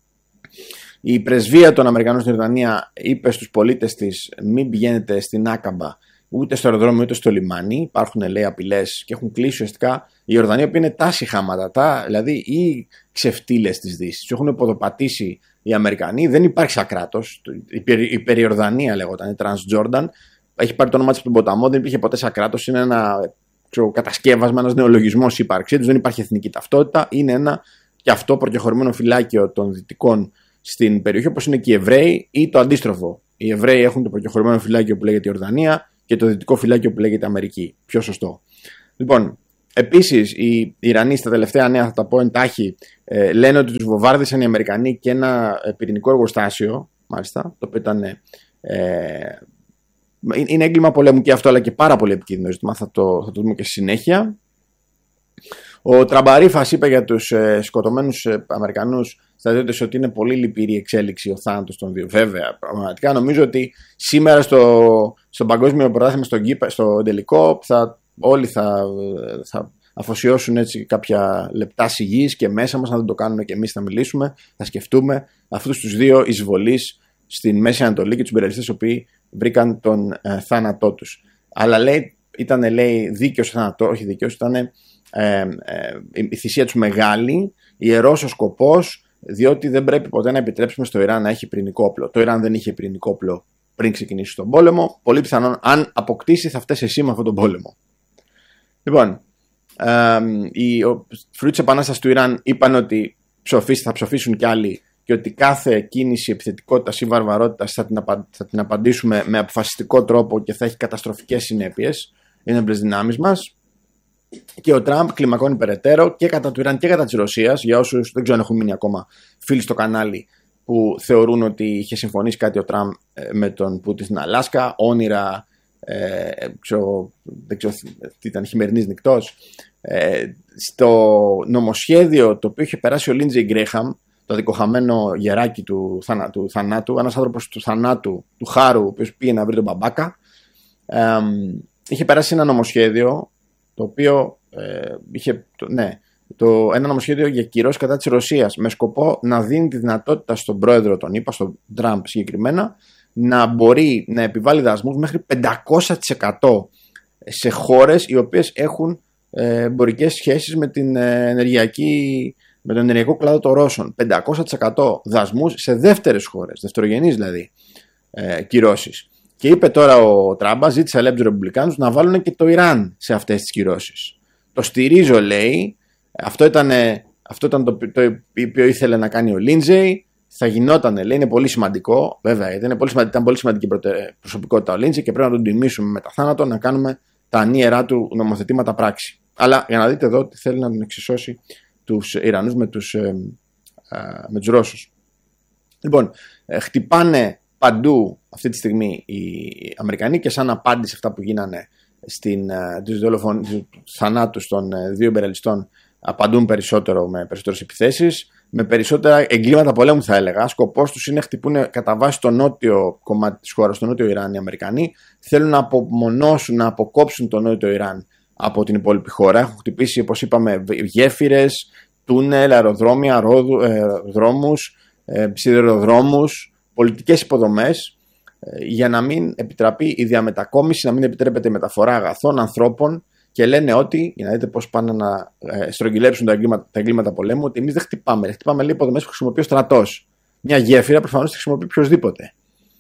Η πρεσβεία των Αμερικανών στην Ιορδανία είπε στους πολίτες της μην πηγαίνετε στην Άκαμπα, ούτε στο αεροδρόμιο ούτε στο λιμάνι. Υπάρχουν, λέει, απειλές και έχουν κλείσει ουσιαστικά η Ιορδανία, που είναι τάση χάματα, δηλαδή οι ξεφτύλες της Δύσης. Τους έχουν ποδοπατήσει οι Αμερικανοί. Δεν υπάρχει σαν κράτος. Η Περιορδανία λέγονταν, η Transjordan. Έχει πάρει το όνομα της από τον ποταμό, δεν υπήρχε ποτέ σαν κράτος. Είναι ένα ξέρω, κατασκεύασμα, ένας νεολογισμός ύπαρξή του. Δεν υπάρχει εθνική ταυτότητα. Είναι ένα και αυτό προκεχωρημένο φυλάκιο των Δυτικών στην περιοχή, όπως είναι και οι Εβραίοι, ή το αντίστροφο. Οι Εβραίοι έχουν το προκεχωρημένο φυλάκιο που λέγεται Ιορδανία και το δυτικό φυλάκιο που λέγεται Αμερική. Πιο σωστό. Λοιπόν, επίσης οι Ιρανοί στα τελευταία νέα, θα τα πω εντάχει, ε, λένε ότι τους βομβάρδισαν οι Αμερικανοί και ένα πυρηνικό εργοστάσιο, μάλιστα, το οποίο ήταν. Ε, είναι έγκλημα πολέμου και αυτό, αλλά και πάρα πολύ επικίνδυνο ζήτημα. Θα το, θα το δούμε και στη συνέχεια. Ο Τραμπαρίφας είπε για τους ε, σκοτωμένους ε, Αμερικανούς στρατιώτες ότι είναι πολύ λυπηρή εξέλιξη ο θάνατος των δύο. Βέβαια, πραγματικά νομίζω ότι σήμερα στο, στο παγκόσμιο πρωτάθλημα, στον στο τελικό, θα, όλοι θα, θα αφοσιώσουν έτσι κάποια λεπτά σιγής και μέσα μας, να δεν το κάνουμε και εμείς, θα μιλήσουμε, θα σκεφτούμε αυτούς τους δύο εισβολείς στην Μέση Ανατολή και τους υπεραλιστές οι οποίοι βρήκαν τον ε, θάνατό τους. Αλλά λέει, ήταν λέει, δίκαιος θάνατο, όχι δίκαιος, ήταν ε, ε, η θυσία τους μεγάλη, ιερός ο σκοπός, διότι δεν πρέπει ποτέ να επιτρέψουμε στο Ιράν να έχει πυρηνικό όπλο. Το Ιράν δεν είχε πυρηνικό όπλο πριν ξεκινήσει τον πόλεμο. Πολύ πιθανόν, αν αποκτήσει, θα φταίει εσύ με αυτόν τον πόλεμο. Λοιπόν, ε, οι φρουροί της Επανάστασης του Ιράν είπαν ότι ψοφίσει, θα ψοφήσουν κι άλλοι και ότι κάθε κίνηση επιθετικότητας ή βαρβαρότητας θα την, απα... θα την απαντήσουμε με αποφασιστικό τρόπο και θα έχει καταστροφικές συνέπειες. Είναι εμπλες δυνάμεις μας. Και ο Τραμπ κλιμακώνει περαιτέρω και κατά του Ιράν και κατά της Ρωσίας. Για όσους δεν ξέρω αν έχουν μείνει ακόμα φίλοι στο κανάλι που θεωρούν ότι είχε συμφωνήσει κάτι ο Τραμπ με τον Πούτιν στην Αλάσκα, όνειρα, ε, ξέρω, δεν ξέρω τι ήταν, χειμερινής νυχτός. Ε, στο νομοσχέδιο το οποίο είχε περάσει ο Λίντζεϊ Γκρέχαμ, το δικοχαμένο γεράκι του, θανα, του θανάτου, ένας άνθρωπος του θανάτου, του χάρου, ο οποίος πήγε να βρει τον μπαμπάκα, ε, είχε περάσει ένα νομοσχέδιο το οποίο ε, είχε, το, ναι, το, ένα νομοσχέδιο για κυρώσεις κατά της Ρωσίας, με σκοπό να δίνει τη δυνατότητα στον πρόεδρο, τον είπα, στον Τραμπ συγκεκριμένα, να μπορεί να επιβάλλει δασμούς μέχρι πεντακόσια τοις εκατό σε χώρες οι οποίες έχουν ε, εμπορικές σχέσεις με, την, ε, ενεργειακή, με τον ενεργειακό κλάδο των Ρώσων. πεντακόσια τοις εκατό δασμούς σε δεύτερες χώρες, δευτερογενείς δηλαδή ε, κυρώσεις. Και είπε τώρα ο Τραμπ, ζήτησε λέει τους Ρεπουμπλικάνους να βάλουν και το Ιράν σε αυτές τις κυρώσεις. Το στηρίζω, λέει. Αυτό ήταν, αυτό ήταν το, το οποίο ήθελε να κάνει ο Λίντζεϊ. Θα γινόταν, λέει, είναι πολύ σημαντικό. Βέβαια, ήταν πολύ, σημαντικό, ήταν πολύ σημαντική προσωπικότητα ο Λίντζεϊ και πρέπει να τον τιμήσουμε με τα θάνατο, να κάνουμε τα ανίερά του νομοθετήματα πράξη. Αλλά για να δείτε εδώ ότι θέλει να τον εξισώσει τους Ιρανούς με τους, ε, ε, με τους Ρώσους. Λοιπόν, ε, χτυπάνε παντού αυτή τη στιγμή οι Αμερικανοί και σαν απάντηση σε αυτά που γίνανε στην, τους, δολοφον, τους θανάτους των δύο υπεραλιστών, απαντούν περισσότερο με περισσότερες επιθέσεις, με περισσότερα εγκλήματα πολέμου θα έλεγα. Σκοπός τους είναι να χτυπούν κατά βάση το νότιο κομμάτι της χώρας, το νότιο Ιράν οι Αμερικανοί. Θέλουν να απομονώσουν, να αποκόψουν το νότιο Ιράν από την υπόλοιπη χώρα. Έχουν χτυπήσει, όπως είπαμε, γέφυρες, τούνελ, αεροδρόμια, αεροδρόμους, σιδηροδρόμους, πολιτικές υποδομές, για να μην επιτραπεί η διαμετακόμιση, να μην επιτρέπεται η μεταφορά αγαθών, ανθρώπων, και λένε ότι, για να δείτε πώς πάνε να στρογγυλέψουν τα εγκλήματα, τα εγκλήματα πολέμου, ότι εμείς δεν χτυπάμε. Χτυπάμε λέει υποδομές που χρησιμοποιεί ο στρατός. Μια γέφυρα προφανώς τη χρησιμοποιεί οποιοδήποτε.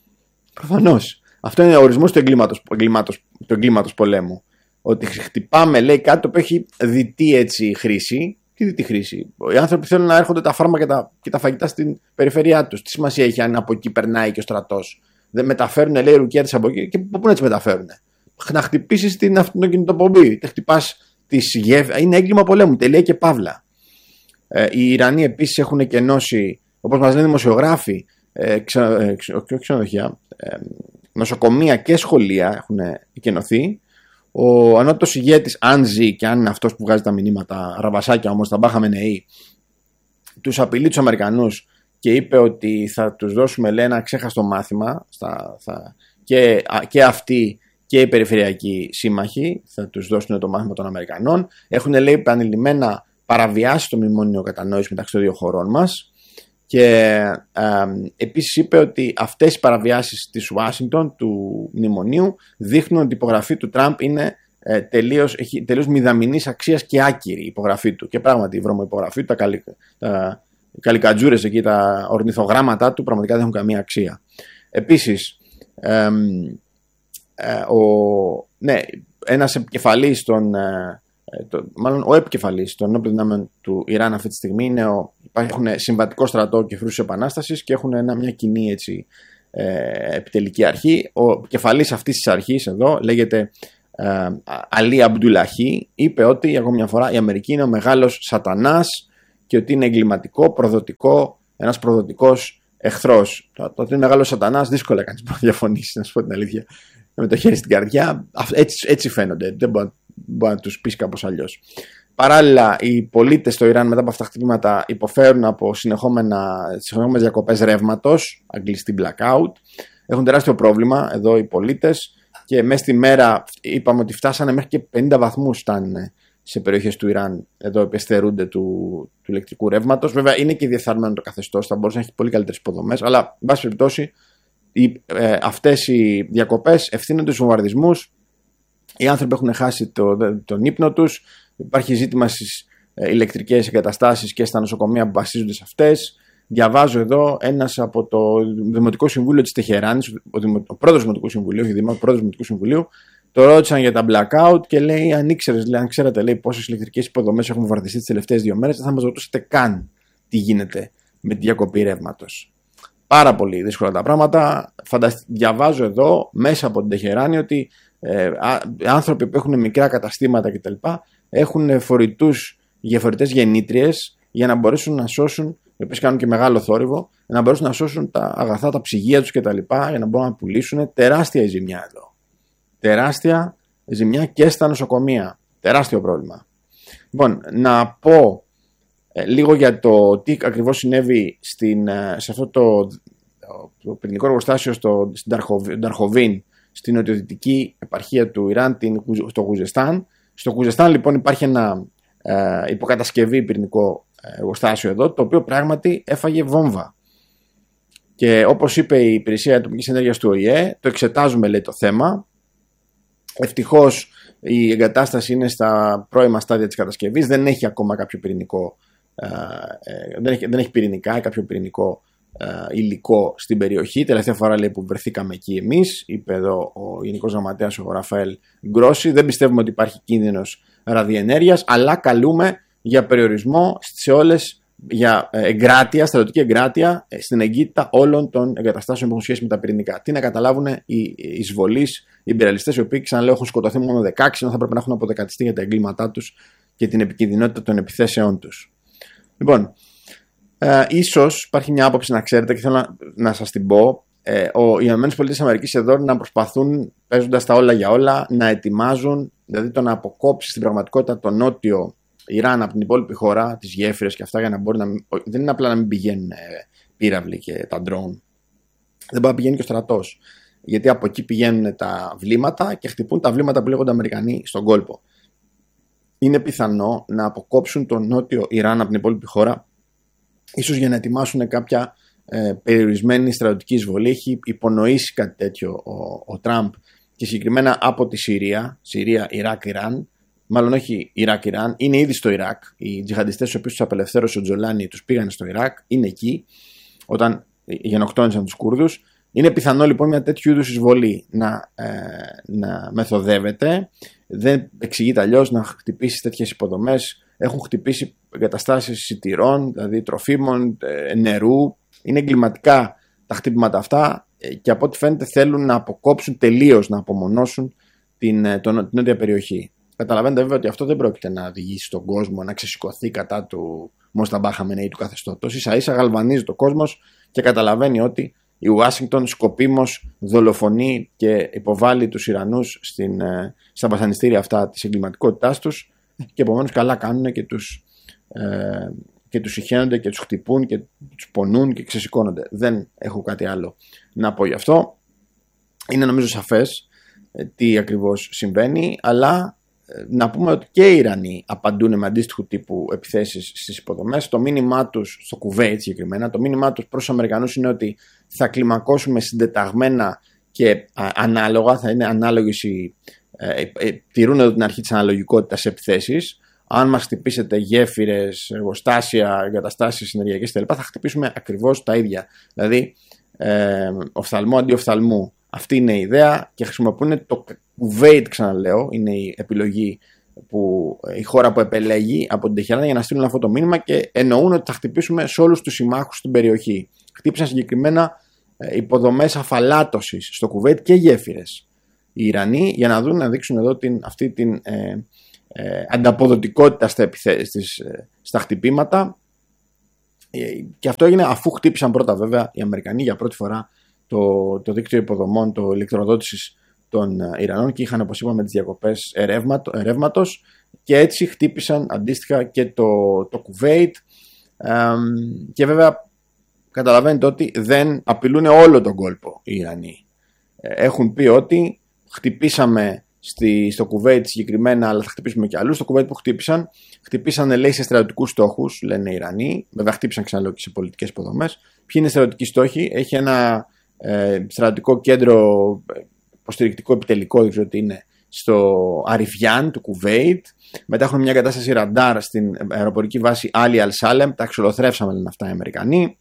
Προφανώς. Αυτό είναι ο ορισμός του εγκλήματος, εγκλήματος, του εγκλήματος πολέμου. Ότι χτυπάμε, λέει, κάτι το οποίο έχει διτή έτσι χρήση. Τι διτή χρήση. Οι άνθρωποι θέλουν να έρχονται τα φάρμακα και τα, και τα φαγητά στην περιφέρειά τους. Τι σημασία έχει αν από εκεί περνάει και ο στρατός. Δεν μεταφέρουν, λέει, ρουκιά της από εκεί. Και πού να τις μεταφέρουν. Να χτυπήσεις την αυτοκινητοπομπή. Te χτυπάς τις γέφυρες. Είναι έγκλημα πολέμου. Τελεία και παύλα. Ε, οι Ιρανοί επίσης έχουν εκενώσει, όπως μας λένε δημοσιογράφοι, ε, ξε, ε, ξε, ξενοδοχεία, ε, νοσοκομεία και σχολεία έχουν εκενωθεί. Ο ανώτατος ηγέτης, αν ζει και αν είναι αυτός που βγάζει τα μηνύματα, ραβασάκια όμως, τα μπάχαμε νεοί, τους απειλεί τους Αμερικανούς και είπε ότι θα τους δώσουμε, λέει, ένα ξέχαστο μάθημα στα, θα, και, και αυτοί και οι περιφερειακοί σύμμαχοι θα τους δώσουν το μάθημα των Αμερικανών. Έχουν, λέει, επανειλημμένα παραβιάσει το μνημόνιο κατανόηση μεταξύ των δύο χωρών μας. Και ε, επίσης είπε ότι αυτές οι παραβιάσεις της Ουάσιγκτον του μνημονίου δείχνουν ότι η υπογραφή του Τραμπ είναι ε, τελείως, έχει τελείως μηδαμινής αξίας και άκυρη η υπογραφή του. Και πράγματι η βρωμοϋπογραφή του, τα, καλυ, τα καλικατζούρες εκεί, τα ορνηθογράμματα του πραγματικά δεν έχουν καμία αξία. Επίσης, ε, ε, ο, ναι, ένας επικεφαλής των... Ε, Το, μάλλον ο επικεφαλής των ενόπλων δυνάμεων του Ιράν αυτή τη στιγμή είναι ο, υπάρχουν συμβατικό στρατό και φρουρούς της Επανάστασης και έχουν ένα, μια κοινή έτσι, ε, επιτελική αρχή. Ο κεφαλής αυτής της αρχής εδώ λέγεται ε, Αλί Αμπντουλαχή, είπε ότι, ακόμα μια φορά, η Αμερική είναι ο μεγάλος σατανάς και ότι είναι εγκληματικό, προδοτικό, ένας προδοτικός εχθρός. Το, το ότι είναι μεγάλος σατανάς δύσκολα κανείς να διαφωνήσει, να σου πω την αλήθεια, με το χέρι στην καρδιά. Έτσι, έτσι φαίνονται, δεν μπορεί, μπορεί να τους πεις κάπως αλλιώς. Παράλληλα, οι πολίτες στο Ιράν μετά από αυτά τα χτυπήματα υποφέρουν από συνεχόμενες διακοπές ρεύματος, αγγλιστή blackout. Έχουν τεράστιο πρόβλημα εδώ οι πολίτες και μέσα στη μέρα είπαμε ότι φτάσανε μέχρι και πενήντα βαθμούς φτάνουν σε περιοχές του Ιράν, εδώ επιστερούνται του, του ηλεκτρικού ρεύματος. Βέβαια είναι και διεφθαρμένο το καθεστώς, θα μπορούσε να έχει πολύ καλύτερες υποδομές, αλλά εν πάση περιπτώσει ε, αυτές οι διακοπές ευθύνονται στους βομβαρδισμούς. Οι άνθρωποι έχουν χάσει το, τον ύπνο τους. Υπάρχει ζήτημα στις ε, ηλεκτρικές εγκαταστάσεις και στα νοσοκομεία που βασίζονται σε αυτές. Διαβάζω εδώ ένας από το Δημοτικό Συμβούλιο της Τεχεράνης, ο, Δημο, ο πρόεδρος του Δημοτικού Συμβουλίου, όχι Δημο, ο πρόεδρος του Δημοτικού Συμβουλίου, το ρώτησαν για τα blackout και λέει: αν ήξερες, λέει, αν ξέρατε, λέει, πόσες ηλεκτρικές υποδομές έχουν βομβαρδιστεί τις τελευταίες δύο μέρες, δεν θα μας ρωτούσατε καν τι γίνεται με τη διακοπή ρεύματος. Πάρα πολύ δύσκολα τα πράγματα. Φαντασ... Διαβάζω εδώ μέσα από την Τεχεράνη ότι ε, άνθρωποι που έχουν μικρά καταστήματα κτλ. Έχουν φορητούς για φορητές γεννήτριες για να μπορέσουν να σώσουν, οι οποίες κάνουν και μεγάλο θόρυβο, να μπορέσουν να σώσουν τα αγαθά, τα ψυγεία τους κτλ. Για να μπορούν να πουλήσουν. Τεράστια η ζημιά εδώ. Τεράστια ζημιά και στα νοσοκομεία. Τεράστιο πρόβλημα. Λοιπόν, να πω ε, λίγο για το τι ακριβώς συνέβη στην, σε αυτό το, το πυρηνικό εργοστάσιο στο, στην Νταρχοβίν, στην νοτιοδυτική επαρχία του Ιράν, την, στο Γουζεστάν. Στο Γουζεστάν λοιπόν υπάρχει ένα ε, υποκατασκευή πυρηνικό εργοστάσιο εδώ, το οποίο πράγματι έφαγε βόμβα. Και όπως είπε η Υπηρεσία Ατομικής Ενέργειας του Ο Η Ε, το εξετάζουμε, λέει, το θέμα. Ευτυχώς η εγκατάσταση είναι στα πρώιμα στάδια της κατασκευής, δεν έχει ακόμα κάποιο πυρηνικό, ε, ε, δεν, έχει, δεν έχει πυρηνικά ή κάποιο πυρηνικό ε, υλικό στην περιοχή. Τελευταία φορά, λέει, που βρεθήκαμε εκεί εμείς, είπε εδώ ο Γενικός Γραμματέας ο Ραφαέλ Γκρόσι, δεν πιστεύουμε ότι υπάρχει κίνδυνος ραδιενέργειας, αλλά καλούμε για περιορισμό σε όλες, για εγκράτεια, στρατιωτική εγκράτεια στην εγκύτητα όλων των εγκαταστάσεων που έχουν σχέση με τα πυρηνικά. Τι να καταλάβουν οι εισβολείς, οι ιμπεριαλιστές, οι οποίοι, ξαναλέω, έχουν σκοτωθεί μόνο δεκαέξι, ενώ θα πρέπει να έχουν αποδεκατιστεί για τα εγκλήματά τους και την επικινδυνότητα των επιθέσεών τους. Λοιπόν, ε, ίσως υπάρχει μια άποψη, να ξέρετε, και θέλω να, να σας την πω. Ε, ο, οι ΗΠΑ εδώ να προσπαθούν, παίζοντας τα όλα για όλα, να ετοιμάζουν, δηλαδή το να αποκόψει στην πραγματικότητα το νότιο Ιράν από την υπόλοιπη χώρα, τις γέφυρες και αυτά, για να μπορεί να. Δεν είναι απλά να μην πηγαίνουν ε, πύραυλοι και τα ντρόουν. Δεν μπορεί να πηγαίνει και ο στρατός. Γιατί από εκεί πηγαίνουν τα βλήματα και χτυπούν τα βλήματα που λέγονται Αμερικανοί στον κόλπο. Είναι πιθανό να αποκόψουν το νότιο Ιράν από την υπόλοιπη χώρα, ίσως για να ετοιμάσουν κάποια ε, περιορισμένη στρατιωτική εισβολή. Έχει υπονοήσει κάτι τέτοιο ο, ο Τραμπ, και συγκεκριμένα από τη Συρία, Συρία, Ιράκ, Ιράν. Μάλλον όχι Ιράκ-Ιράν, είναι ήδη στο Ιράκ. Οι τζιχαντιστές, τους οποίους τους απελευθέρωσε ο Τζολάνι, τους πήγαν στο Ιράκ, είναι εκεί, όταν γενοκτόνησαν τους Κούρδους. Είναι πιθανό λοιπόν μια τέτοιου είδους εισβολή να, ε, να μεθοδεύεται. Δεν εξηγείται αλλιώς να χτυπήσει τέτοιες υποδομές. Έχουν χτυπήσει εγκαταστάσεις σιτηρών, δηλαδή τροφίμων, ε, νερού. Είναι εγκληματικά τα χτύπηματα αυτά και από ό,τι φαίνεται θέλουν να αποκόψουν τελείως, να απομονώσουν την, τον, την νότια περιοχή. Καταλαβαίνετε βέβαια ότι αυτό δεν πρόκειται να οδηγήσει τον κόσμο να ξεσηκωθεί κατά του Μοσταμπά Χαμενεή, του καθεστώτος. Ίσα ίσα γαλβανίζει το κόσμος και καταλαβαίνει ότι η Ουάσιγκτον σκοπίμως δολοφονεί και υποβάλλει τους Ιρανούς στην, στα βασανιστήρια αυτά της εγκληματικότητάς τους, και επομένως καλά κάνουν και τους, ε, και τους συχαίνονται και τους χτυπούν και τους πονούν και ξεσηκώνονται. Δεν έχω κάτι άλλο να πω γι' αυτό. Είναι νομίζω σαφές τι ακριβώς συμβαίνει, αλλά να πούμε ότι και οι Ιρανοί απαντούν με αντίστοιχου τύπου επιθέσεις στις υποδομές. Το μήνυμά τους, στο Κουβέιτ συγκεκριμένα, το μήνυμά τους προς τους Αμερικανούς είναι ότι θα κλιμακώσουμε συντεταγμένα και α, ανάλογα, θα είναι ανάλογες οι. Ε, ε, τηρούν εδώ την αρχή της αναλογικότητας σε επιθέσεις. Αν μας χτυπήσετε γέφυρες, εργοστάσια, εγκαταστάσεις ενεργειακές κτλ., θα χτυπήσουμε ακριβώς τα ίδια. Δηλαδή, ε, οφθαλμό αντί οφθαλμού. Αυτή είναι η ιδέα και χρησιμοποιούν το Κουβέιτ, ξαναλέω, είναι η επιλογή που η χώρα που επελέγει από την Τεχεράνη για να στείλουν αυτό το μήνυμα, και εννοούν ότι θα χτυπήσουμε σε όλους τους συμμάχους στην περιοχή. Χτύπησαν συγκεκριμένα υποδομές αφαλάτωσης στο Κουβέιτ και γέφυρες οι Ιρανοί, για να δουν, να δείξουν εδώ την, αυτή την ε, ε, ανταποδοτικότητα στα, επιθέ, στις, ε, στα χτυπήματα. Ε, και αυτό έγινε αφού χτύπησαν πρώτα βέβαια οι Αμερικανοί για πρώτη φορά το, το δίκτυο υποδομών, το ηλεκτροδότησης των Ιρανών, και είχαν, όπως είπαμε, τις διακοπές ρεύματος, και έτσι χτύπησαν αντίστοιχα και το, το Κουβέιτ. Ε, και βέβαια καταλαβαίνετε ότι δεν απειλούν όλο τον κόλπο οι Ιρανοί. Έχουν πει ότι χτυπήσαμε στη, στο Κουβέιτ συγκεκριμένα, αλλά θα χτυπήσουμε και αλλού. Στο Κουβέιτ που χτύπησαν, χτυπήσαν, λέει, σε στρατιωτικούς στόχους, λένε οι Ιρανοί. Βέβαια, χτύπησαν ξαναλέω και σε πολιτικές υποδομές. Ποιοι είναι οι στρατιωτικοί στόχοι? Έχει ένα ε, στρατιωτικό κέντρο υποστηρικτικό επιτελικό, δεν ξέρω τι είναι, στο Αριβιάν του Κουβέιτ. Μετά έχουν μια κατάσταση ραντάρ στην αεροπορική βάση Άλι Αλ-Σάλεμ. Τα ξολοθρεύσαμε, λένε αυτά οι Αμερικανοί.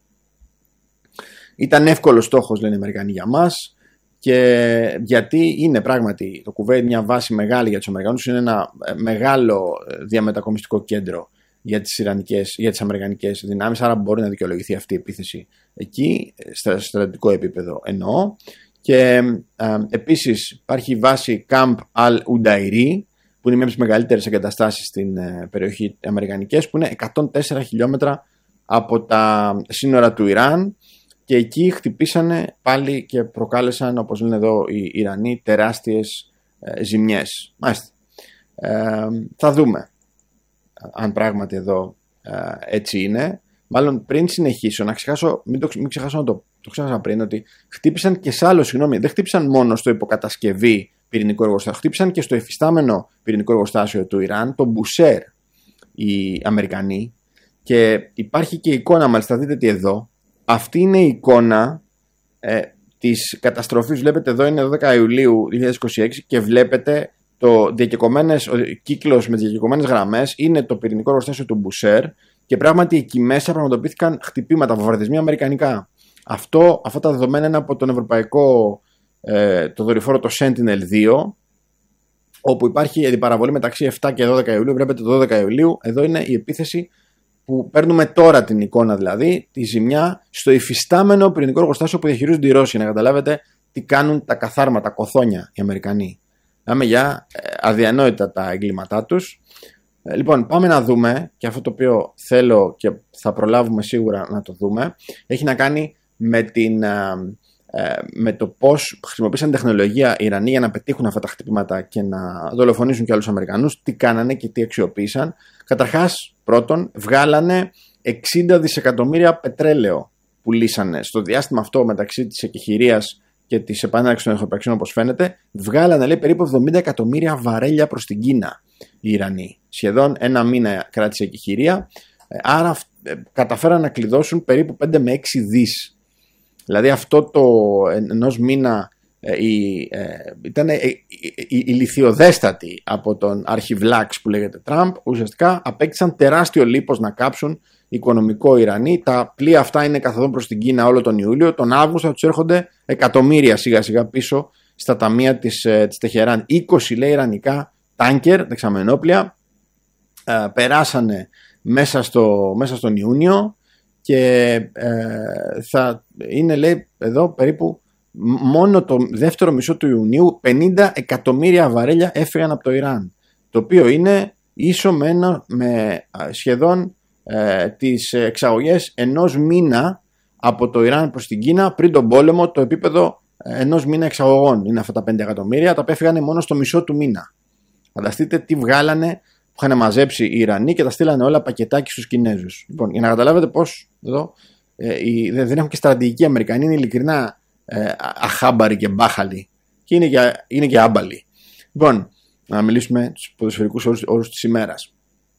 Ήταν εύκολος στόχος, λένε οι Αμερικανοί, για μας. Και γιατί είναι πράγματι το Κουβέιτ μια βάση μεγάλη για τους Αμερικανούς, είναι ένα μεγάλο διαμετακομιστικό κέντρο για τις, Ιρανικές, για τις Αμερικανικές δυνάμεις, άρα μπορεί να δικαιολογηθεί αυτή η επίθεση εκεί, στο στρατιωτικό επίπεδο εννοώ. Και ε, επίσης υπάρχει η βάση Camp Al-Udairi, που είναι μια από τις μεγαλύτερες εγκαταστάσεις στην ε, περιοχή αμερικανικές, που είναι εκατόν τέσσερα χιλιόμετρα από τα σύνορα του Ιράν. Και εκεί χτυπήσανε πάλι και προκάλεσαν, όπως λένε εδώ οι Ιρανοί, τεράστιες ε, ζημιές. Μάλιστα. Ε, θα δούμε αν πράγματι εδώ ε, έτσι είναι. Μάλλον πριν συνεχίσω, να ξεχάσω, μην, το, μην ξεχάσω να το, το ξέχασα πριν, ότι χτύπησαν και σε άλλο, συγγνώμη, δεν χτύπησαν μόνο στο υποκατασκευή πυρηνικό εργοστάσιο, χτύπησαν και στο εφιστάμενο πυρηνικό εργοστάσιο του Ιράν, το Μπουσέρ, οι Αμερικανοί. Και υπάρχει και εικόνα, μάλιστα δείτε τι εδώ. Αυτή είναι η εικόνα ε, της καταστροφής. Βλέπετε εδώ είναι δώδεκα Ιουλίου δύο χιλιάδες είκοσι έξι και βλέπετε το διακεκομένες, ο κύκλος με τις διακεκομένες γραμμές είναι το πυρηνικό εργοστάσιο του Μπουσέρ, και πράγματι εκεί μέσα πραγματοποιήθηκαν χτυπήματα, βομβαρδισμοί αμερικανικά. Αυτό, αυτά τα δεδομένα είναι από τον ευρωπαϊκό ε, το δορυφόρο το Sentinel δύο, όπου υπάρχει αντιπαραβολή μεταξύ επτά και δώδεκα Ιουλίου. Βλέπετε το δώδεκα Ιουλίου, εδώ είναι η επίθεση που παίρνουμε τώρα την εικόνα, δηλαδή τη ζημιά στο υφιστάμενο πυρηνικό εργοστάσιο που διαχειρίζονται οι Ρώσοι, να καταλάβετε τι κάνουν τα καθάρματα, τα κοθόνια οι Αμερικανοί.Άμε για αδιανόητα τα εγκλήματά τους. Λοιπόν, πάμε να δούμε, και αυτό το οποίο θέλω και θα προλάβουμε σίγουρα να το δούμε, έχει να κάνει με, την, με το πώς χρησιμοποίησαν τεχνολογία οι Ιρανοί για να πετύχουν αυτά τα χτυπήματα και να δολοφονήσουν και άλλους Αμερικανούς, τι κάνανε και τι αξιοποίησαν. Καταρχάς, πρώτον, βγάλανε εξήντα δισεκατομμύρια πετρέλαιο που λύσανε στο διάστημα αυτό μεταξύ της εκεχηρίας και της επανάληψης των εχθροπραξιών, όπως φαίνεται. Βγάλανε, λέει, περίπου εβδομήντα εκατομμύρια βαρέλια προς την Κίνα οι Ιρανοί. Σχεδόν ένα μήνα κράτησε η εκεχηρία. Άρα καταφέραν να κλειδώσουν περίπου πέντε με έξι δις. Δηλαδή αυτό το ενός μήνα η, ε, ήταν η, η, η λιθιοδέστατη από τον αρχιβλάξ που λέγεται Τραμπ. Ουσιαστικά απέκτησαν τεράστιο λίπος να κάψουν οικονομικό Ιρανοί. Τα πλοία αυτά είναι καθοδόν προς την Κίνα όλο τον Ιούλιο. Τον Αύγουστο θα τους έρχονται εκατομμύρια σιγά σιγά πίσω στα ταμεία της, ε, της Τεχεράν. είκοσι, λέει, ιρανικά τάνκερ, δεξαμενόπλια, ε, περάσανε μέσα, στο, μέσα στον Ιούνιο, και ε, θα είναι, λέει, εδώ περίπου μόνο το δεύτερο μισό του Ιουνίου πενήντα εκατομμύρια βαρέλια έφυγαν από το Ιράν, το οποίο είναι ίσο με, ένα, με σχεδόν ε, τις εξαγωγές ενός μήνα από το Ιράν προς την Κίνα πριν τον πόλεμο. Το επίπεδο ενός μήνα εξαγωγών είναι αυτά τα πέντε εκατομμύρια, τα οποία έφυγαν μόνο στο μισό του μήνα. Φανταστείτε τι βγάλανε που είχαν μαζέψει οι Ιρανοί και τα στείλανε όλα πακετάκι στους Κινέζους. Λοιπόν, για να καταλάβετε πώς εδώ ε, οι, δεν έχουν και στρατηγική Αμερικανοί, είναι ειλικρινά ε, αχάμπαροι και μπάχαλοι, και είναι και, είναι και άμπαλοι. Λοιπόν, να μιλήσουμε τους ποδοσφαιρικούς όρους, όρους της ημέρας.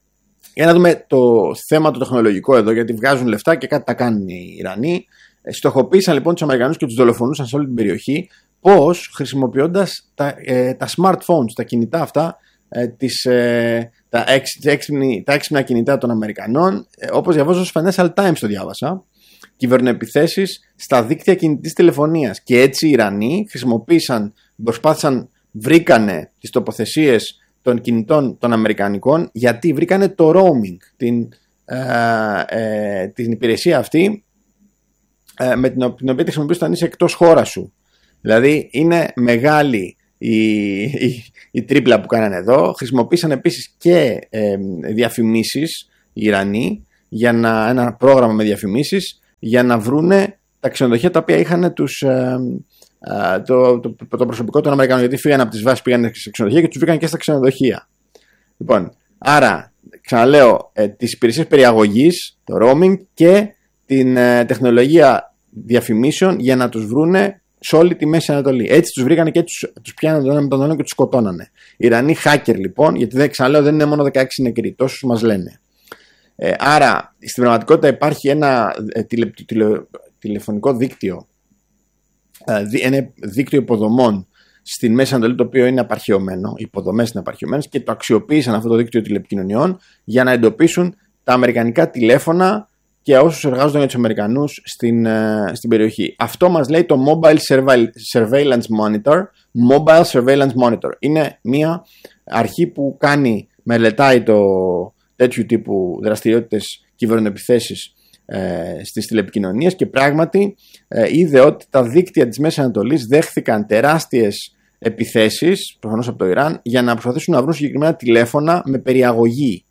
Για να δούμε το θέμα το τεχνολογικό εδώ, γιατί βγάζουν λεφτά και κάτι τα κάνουν οι Ιρανοί. Στοχοποίησαν λοιπόν τους Αμερικανούς και τους δολοφονούσαν σε όλη την περιοχή. Πώς? Χρησιμοποιώντας τα, ε, τα smartphones, τα κινητά αυτά, ε, τις, ε, τα, έξι, τα, έξυπνη, τα έξυπνα κινητά των Αμερικανών, ε, όπως διαβάζω στο Financial Times το διάβασα. Κυβερνοεπιθέσεις στα δίκτυα κινητής τηλεφωνίας. Και έτσι οι Ιρανοί χρησιμοποίησαν, προσπάθησαν, βρήκανε τις τοποθεσίες των κινητών των Αμερικανικών, γιατί βρήκανε το roaming, την, ε, ε, την υπηρεσία αυτή ε, με την, την οποία τη χρησιμοποιείς όταν είσαι εκτός χώρα σου. Δηλαδή είναι μεγάλη η, η, η τρίπλα που κάνανε εδώ. Χρησιμοποίησαν επίσης και ε, διαφημίσεις οι Ιρανοί, για να, ένα πρόγραμμα με διαφημίσεις για να βρούνε τα ξενοδοχεία τα οποία είχαν τους, ε, ε, το, το, το, το προσωπικό των Αμερικανών. Γιατί φύγανε από τις βάσεις, πήγανε σε ξενοδοχεία και τους βρήκαν και στα ξενοδοχεία. Λοιπόν, άρα ξαναλέω, ε, τις υπηρεσίες περιαγωγής, το roaming και την ε, τεχνολογία διαφημίσεων για να τους βρούνε σε όλη τη Μέση Ανατολή. Έτσι τους βρήκανε και τους, τους πιάνανε τον ένα με τον άλλο και τους σκοτώνανε. Οι Ιρανοί hacker λοιπόν, γιατί δεν, ξαναλέω, δεν είναι μόνο δεκαέξι νεκροί, τόσους μας λένε. Ε, άρα στην πραγματικότητα υπάρχει ένα ε, τηλε, τηλε, τηλεφωνικό δίκτυο, ε, δι, ένα δίκτυο υποδομών στην Μέση Ανατολή, το οποίο είναι απαρχαιωμένο, οι υποδομές είναι απαρχαιωμένες, και το αξιοποίησαν αυτό το δίκτυο τηλεπικοινωνιών για να εντοπίσουν τα αμερικανικά τηλέφωνα και όσους εργάζονταν για τους Αμερικανούς στην, uh, στην περιοχή. Αυτό μας λέει το Mobile Surveillance Monitor. Mobile Surveillance Monitor. Είναι μια αρχή που κάνει, μελετάει το τέτοιου τύπου δραστηριότητες, κυβερνοεπιθέσεις ε, στις τηλεπικοινωνίες, και πράγματι ε, είδε ότι τα δίκτυα της Μέσης Ανατολής δέχθηκαν τεράστιες επιθέσεις, προφανώς από το Ιράν, για να προσπαθήσουν να βρουν συγκεκριμένα τηλέφωνα με περιαγωγή.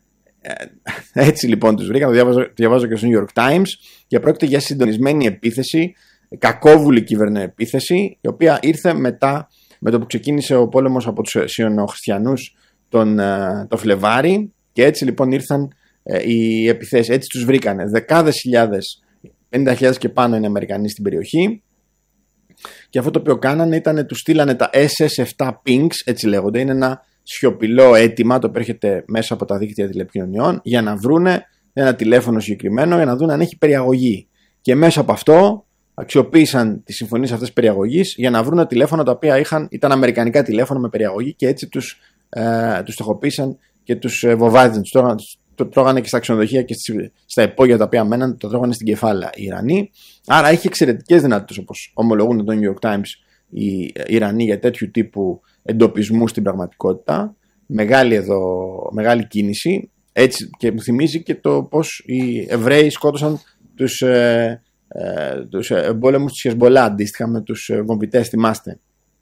Έτσι λοιπόν τους βρήκα, το διαβάζω, το διαβάζω και στο New York Times, και πρόκειται για συντονισμένη επίθεση, κακόβουλη κυβερνοεπίθεση, η οποία ήρθε μετά με το που ξεκίνησε ο πόλεμος από τους Σιωνοχριστιανούς τον το Φλεβάρι, και έτσι λοιπόν ήρθαν ε, οι επιθέσεις. Έτσι τους βρήκανε δεκάδες χιλιάδες, πενήντα χιλιάδες και πάνω είναι Αμερικανοί στην περιοχή, και αυτό το οποίο κάνανε ήταν τους στείλανε τα ες ες επτά Pings, έτσι λέγονται, είναι ένα σιωπηλό αίτημα το οποίο έρχεται μέσα από τα δίκτυα τηλεπικοινωνιών για να βρούνε ένα τηλέφωνο συγκεκριμένο, για να δουν αν έχει περιαγωγή. Και μέσα από αυτό αξιοποίησαν τις συμφωνίες αυτές περιαγωγής για να βρούνε τηλέφωνα τα οποία είχαν, ήταν αμερικανικά τηλέφωνα με περιαγωγή, και έτσι τους, ε, τους στοχοποίησαν και τους ε, βοβάδιζαν. Τους τρώγανε, το τρώγανε και στα ξενοδοχεία και στις, στα υπόγεια τα οποία μέναν, το τρώγανε στην κεφάλα οι Ιρανοί. Άρα είχε εξαιρετικές δυνατότητες, όπως ομολογούν το New York Times οι Ιρανοί, για τέτοιου τύπου εντοπισμού στην πραγματικότητα. Μεγάλη εδώ, μεγάλη κίνηση. Έτσι, και μου θυμίζει και το πώς οι Εβραίοι σκότωσαν τους, ε, ε, τους εμπόλεμους της Χεσμολά, αντίστοιχα με τους βομβιτές, θυμάστε.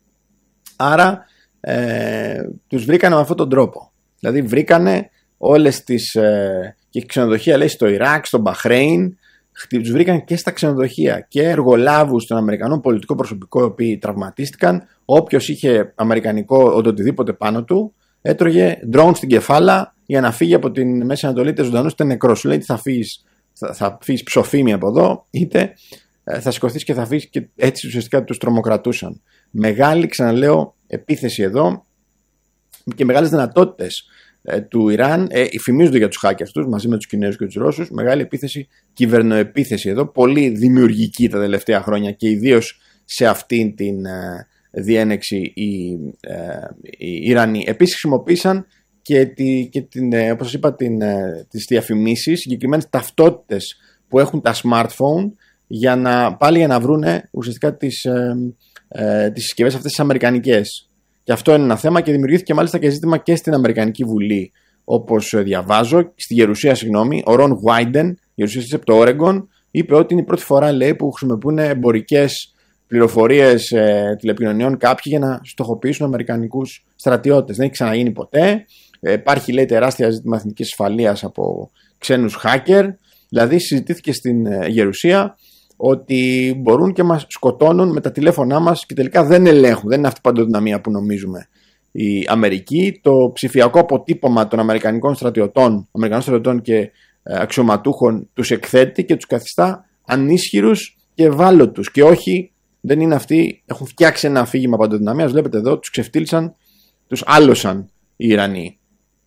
Άρα ε, τους βρήκανε με αυτόν τον τρόπο. Δηλαδή βρήκανε όλες τις ε, και ξενοδοχεία, λέει, στο Ιράκ, στο Μπαχρέιν, τους βρήκαν και στα ξενοδοχεία, και εργολάβους των Αμερικανών πολιτικό προσωπικό, οι οποίοι τραυματίστηκαν. Όποιος είχε αμερικανικό οτιδήποτε πάνω του έτρωγε drone στην κεφάλα για να φύγει από την Μέση Ανατολή, είτε ζωντανός είτε νεκρός. Σου λέει ότι θα φύγεις, θα, θα φύγεις ψοφίμι από εδώ, είτε ε, θα σηκωθείς και θα φύγεις, και έτσι ουσιαστικά τους τρομοκρατούσαν. Μεγάλη, ξαναλέω, επίθεση εδώ, και μεγάλες δυνατότητες ε, του Ιράν, ε, φημίζονται για τους hackers τους μαζί με τους Κινέζους και τους Ρώσους. Μεγάλη επίθεση, κυβερνοεπίθεση εδώ, πολύ δημιουργική τα τελευταία χρόνια, και ιδίως σε αυτήν την ε, διένεξη οι, ε, οι Ιρανοί. Επίσης χρησιμοποίησαν και, τη, και την, ε, όπως σας είπα, την, ε, τις διαφημίσεις, συγκεκριμένες ταυτότητες που έχουν τα smartphone, για να, πάλι για να βρούνε ουσιαστικά τις, ε, ε, τις συσκευές αυτές τις αμερικανικές. Και αυτό είναι ένα θέμα, και δημιουργήθηκε μάλιστα και ζήτημα και στην Αμερικανική Βουλή, όπως διαβάζω, στη Γερουσία, συγγνώμη. Ο Ρον Βάιντεν, γερουσιαστής από το Όρεγκον, είπε ότι είναι η πρώτη φορά, λέει, που χρησιμοποιούν εμπορικές πληροφορίες ε, τηλεπικοινωνιών κάποιοι για να στοχοποιήσουν αμερικανικούς στρατιώτες. Δεν έχει ξαναγίνει ποτέ. Ε, υπάρχει, λέει, τεράστια ζήτημα εθνικής ασφαλείας από ξένους hacker. Δηλαδή συζητήθηκε στην ε, Γερουσία ότι μπορούν και μας σκοτώνουν με τα τηλέφωνά μας, και τελικά δεν ελέγχουν. Δεν είναι αυτή η παντοδυναμία που νομίζουμε. Η Αμερική, το ψηφιακό αποτύπωμα των αμερικανικών στρατιωτών, αμερικανικών στρατιωτών και ε, αξιωματούχων, τους εκθέτει και τους καθιστά ανίσχυρους και ευάλωτους. Και όχι, δεν είναι αυτοί, έχουν φτιάξει ένα αφήγημα παντοδυναμίας. Βλέπετε εδώ, τους ξεφτύλισαν, τους άλωσαν οι Ιρανοί.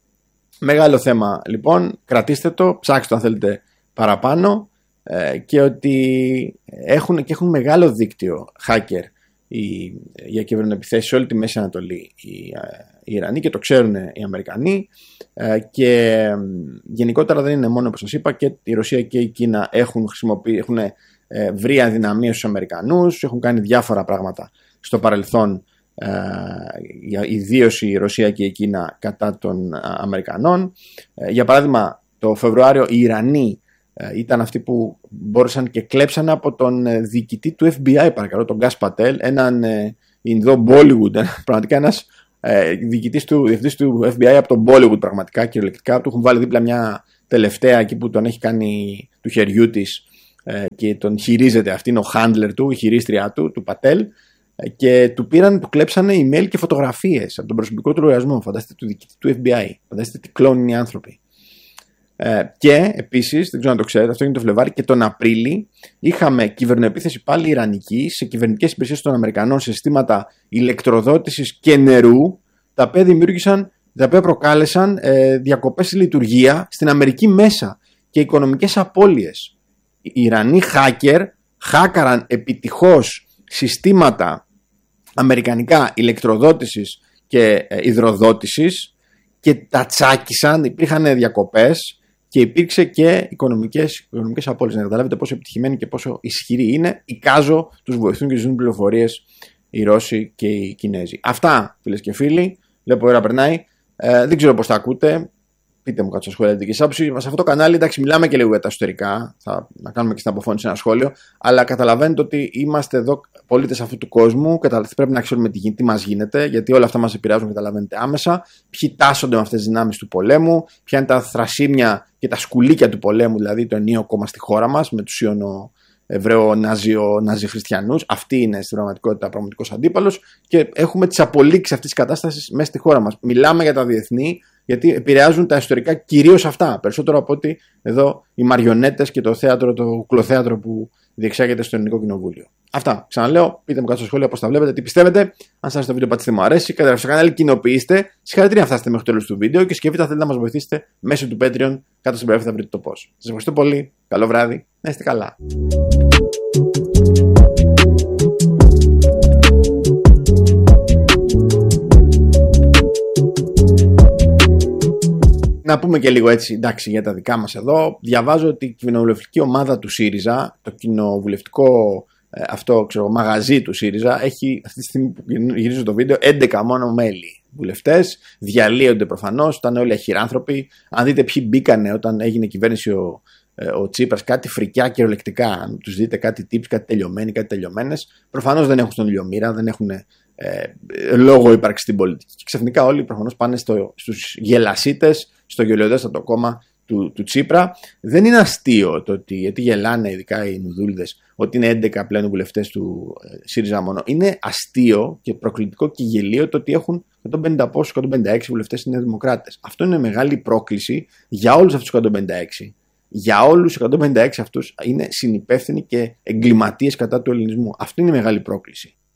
Μεγάλο θέμα λοιπόν, κρατήστε το, ψάξτε το αν θέλετε παραπάνω, ε, και ότι έχουν, και έχουν μεγάλο δίκτυο hacker οι, για κυβερνοεπιθέσεις σε όλη τη Μέση Ανατολή οι, οι Ιρανοί, και το ξέρουν οι Αμερικανοί, ε, και γενικότερα δεν είναι μόνο, όπως σας είπα, και η Ρωσία και η Κίνα έχουν, έχουν ε, βρει αδυναμίες στους Αμερικανούς, έχουν κάνει διάφορα πράγματα στο παρελθόν, ε, ιδίως η Ρωσία και η Κίνα κατά των Αμερικανών. Ε, για παράδειγμα, το Φεβρουάριο οι Ιρανοί ήταν αυτοί που μπόρεσαν και κλέψαν από τον διοικητή του εφ μπι άι, παρακαλώ, τον Γκάς Πατέλ, έναν Ινδό Bollywood, πραγματικά ένας διοικητής του, διευθυντής του εφ μπι άι από τον Bollywood, πραγματικά κυριολεκτικά. Του έχουν βάλει δίπλα μια τελευταία εκεί που τον έχει κάνει του χεριού της και τον χειρίζεται. Αυτή είναι ο handler του, η χειρίστρια του, του Πατέλ. Και του πήραν, του κλέψανε email και φωτογραφίες από τον προσωπικό του λογαριασμό. Φανταστείτε, του διοικητή του εφ μπι άι. Φανταστείτε τι κλόνοι είναι οι άνθρωποι. Ε, και επίσης, δεν ξέρω αν το ξέρετε, αυτό είναι το Φλεβάρι, και τον Απρίλη είχαμε κυβερνοεπίθεση πάλι ιρανική σε κυβερνητικές υπηρεσίες των Αμερικανών, σε συστήματα ηλεκτροδότησης και νερού, τα οποία δημιούργησαν, τα οποία προκάλεσαν ε, διακοπές στη λειτουργία στην Αμερική μέσα και οικονομικές απώλειες. Οι Ιρανοί hacker χάκαραν επιτυχώς συστήματα αμερικανικά ηλεκτροδότησης και ε, υδροδότησης και τα τσάκισαν, υπήρχαν διακοπές και υπήρξε και οικονομικές, οικονομικές απώλειες. Να καταλάβετε πόσο επιτυχημένοι και πόσο ισχυροί είναι. Εικάζω, τους βοηθούν και τους δίνουν πληροφορίες οι Ρώσοι και οι Κινέζοι. Αυτά, φίλες και φίλοι. Βλέπω η ώρα περνάει. Ε, δεν ξέρω πώς τα ακούτε. Πείτε μου κάτω στα σχόλια την δική σας άποψη. Σε αυτό το κανάλι, εντάξει, μιλάμε και λίγο για τα εσωτερικά. Θα να κάνουμε και στην αποφώνηση ένα σχόλιο. Αλλά καταλαβαίνετε ότι είμαστε εδώ πολίτες αυτού του κόσμου. Πρέπει να ξέρουμε τι, τι μας γίνεται, γιατί όλα αυτά μας επηρεάζουν, καταλαβαίνετε, άμεσα. Ποιοι τάσσονται με αυτές τις δυνάμεις του πολέμου, ποια είναι τα θρασίμια και τα σκουλίκια του πολέμου, δηλαδή το ενίο κόμμα στη χώρα μας, με τους Ιωνο Εβραίο Ναζι-Χριστιανούς. Αυτή είναι στην πραγματικότητα ο πραγματικός αντίπαλος. Και έχουμε τις απολύξεις αυτής της κατάστασης μέσα στη χώρα μας. Μιλάμε για τα διεθνή, γιατί επηρεάζουν τα ιστορικά κυρίως αυτά. Περισσότερο από ότι εδώ οι μαριονέτες και το θέατρο, το κουκλοθέατρο που διεξάγεται στο Ελληνικό Κοινοβούλιο. Αυτά. Ξαναλέω, πείτε μου κάτω στα σχόλια πώς τα βλέπετε, τι πιστεύετε. Αν σας αρέσει το βίντεο, πατήστε μου αρέσει. Καταγραφείτε στο κανάλι, κοινοποιήστε. Συγχαρητήρια αν φτάσετε μέχρι το τέλος του βίντεο και σκεφτείτε αν θέλετε να μας βοηθήσετε μέσω του Patreon. Κάτω στην περιγραφή θα βρείτε το πώς. Σας ευχαριστώ πολύ. Καλό βράδυ. Να είστε καλά. Να πούμε και λίγο έτσι, εντάξει, για τα δικά μας εδώ. Διαβάζω ότι η κοινοβουλευτική ομάδα του ΣΥΡΙΖΑ, το κοινοβουλευτικό ε, αυτό ξέρω, μαγαζί του ΣΥΡΙΖΑ, έχει αυτή τη στιγμή που γυρίζω το βίντεο έντεκα μόνο μέλη βουλευτές. Διαλύονται προφανώς, ήταν όλοι αχυράνθρωποι. Αν δείτε ποιοι μπήκανε όταν έγινε κυβέρνηση ο, ε, ο Τσίπρας, κάτι φρικιά κυριολεκτικά. Αν τους δείτε κάτι tips, κάτι τελειωμένοι, κάτι τελειωμένες, προφανώς δεν έχουν στον ηλιομήρα, δεν έχουν ε, λόγο ύπαρξη στην πολιτική. Και ξαφνικά όλοι προφανώς πάνε στο, στους γελασίτες, στο γελιοδέστατο κόμμα του, του Τσίπρα. Δεν είναι αστείο το ότι, γιατί γελάνε ειδικά οι νουδούλιδες, ότι είναι έντεκα πλέον βουλευτές του ε, ΣΥΡΙΖΑ μόνο. Είναι αστείο και προκλητικό και γελίο το ότι έχουν εκατόν πενήντα πόσους, εκατόν πενήντα έξι βουλευτές είναι δημοκράτες. Αυτό είναι μεγάλη πρόκληση για όλους αυτούς τους εκατόν πενήντα έξι. Για όλους τους εκατόν πενήντα έξι αυτούς είναι συνυπεύθυνοι και εγκληματίες κατά του ελληνισμού. Αυτό είναι μεγάλη πρόκληση.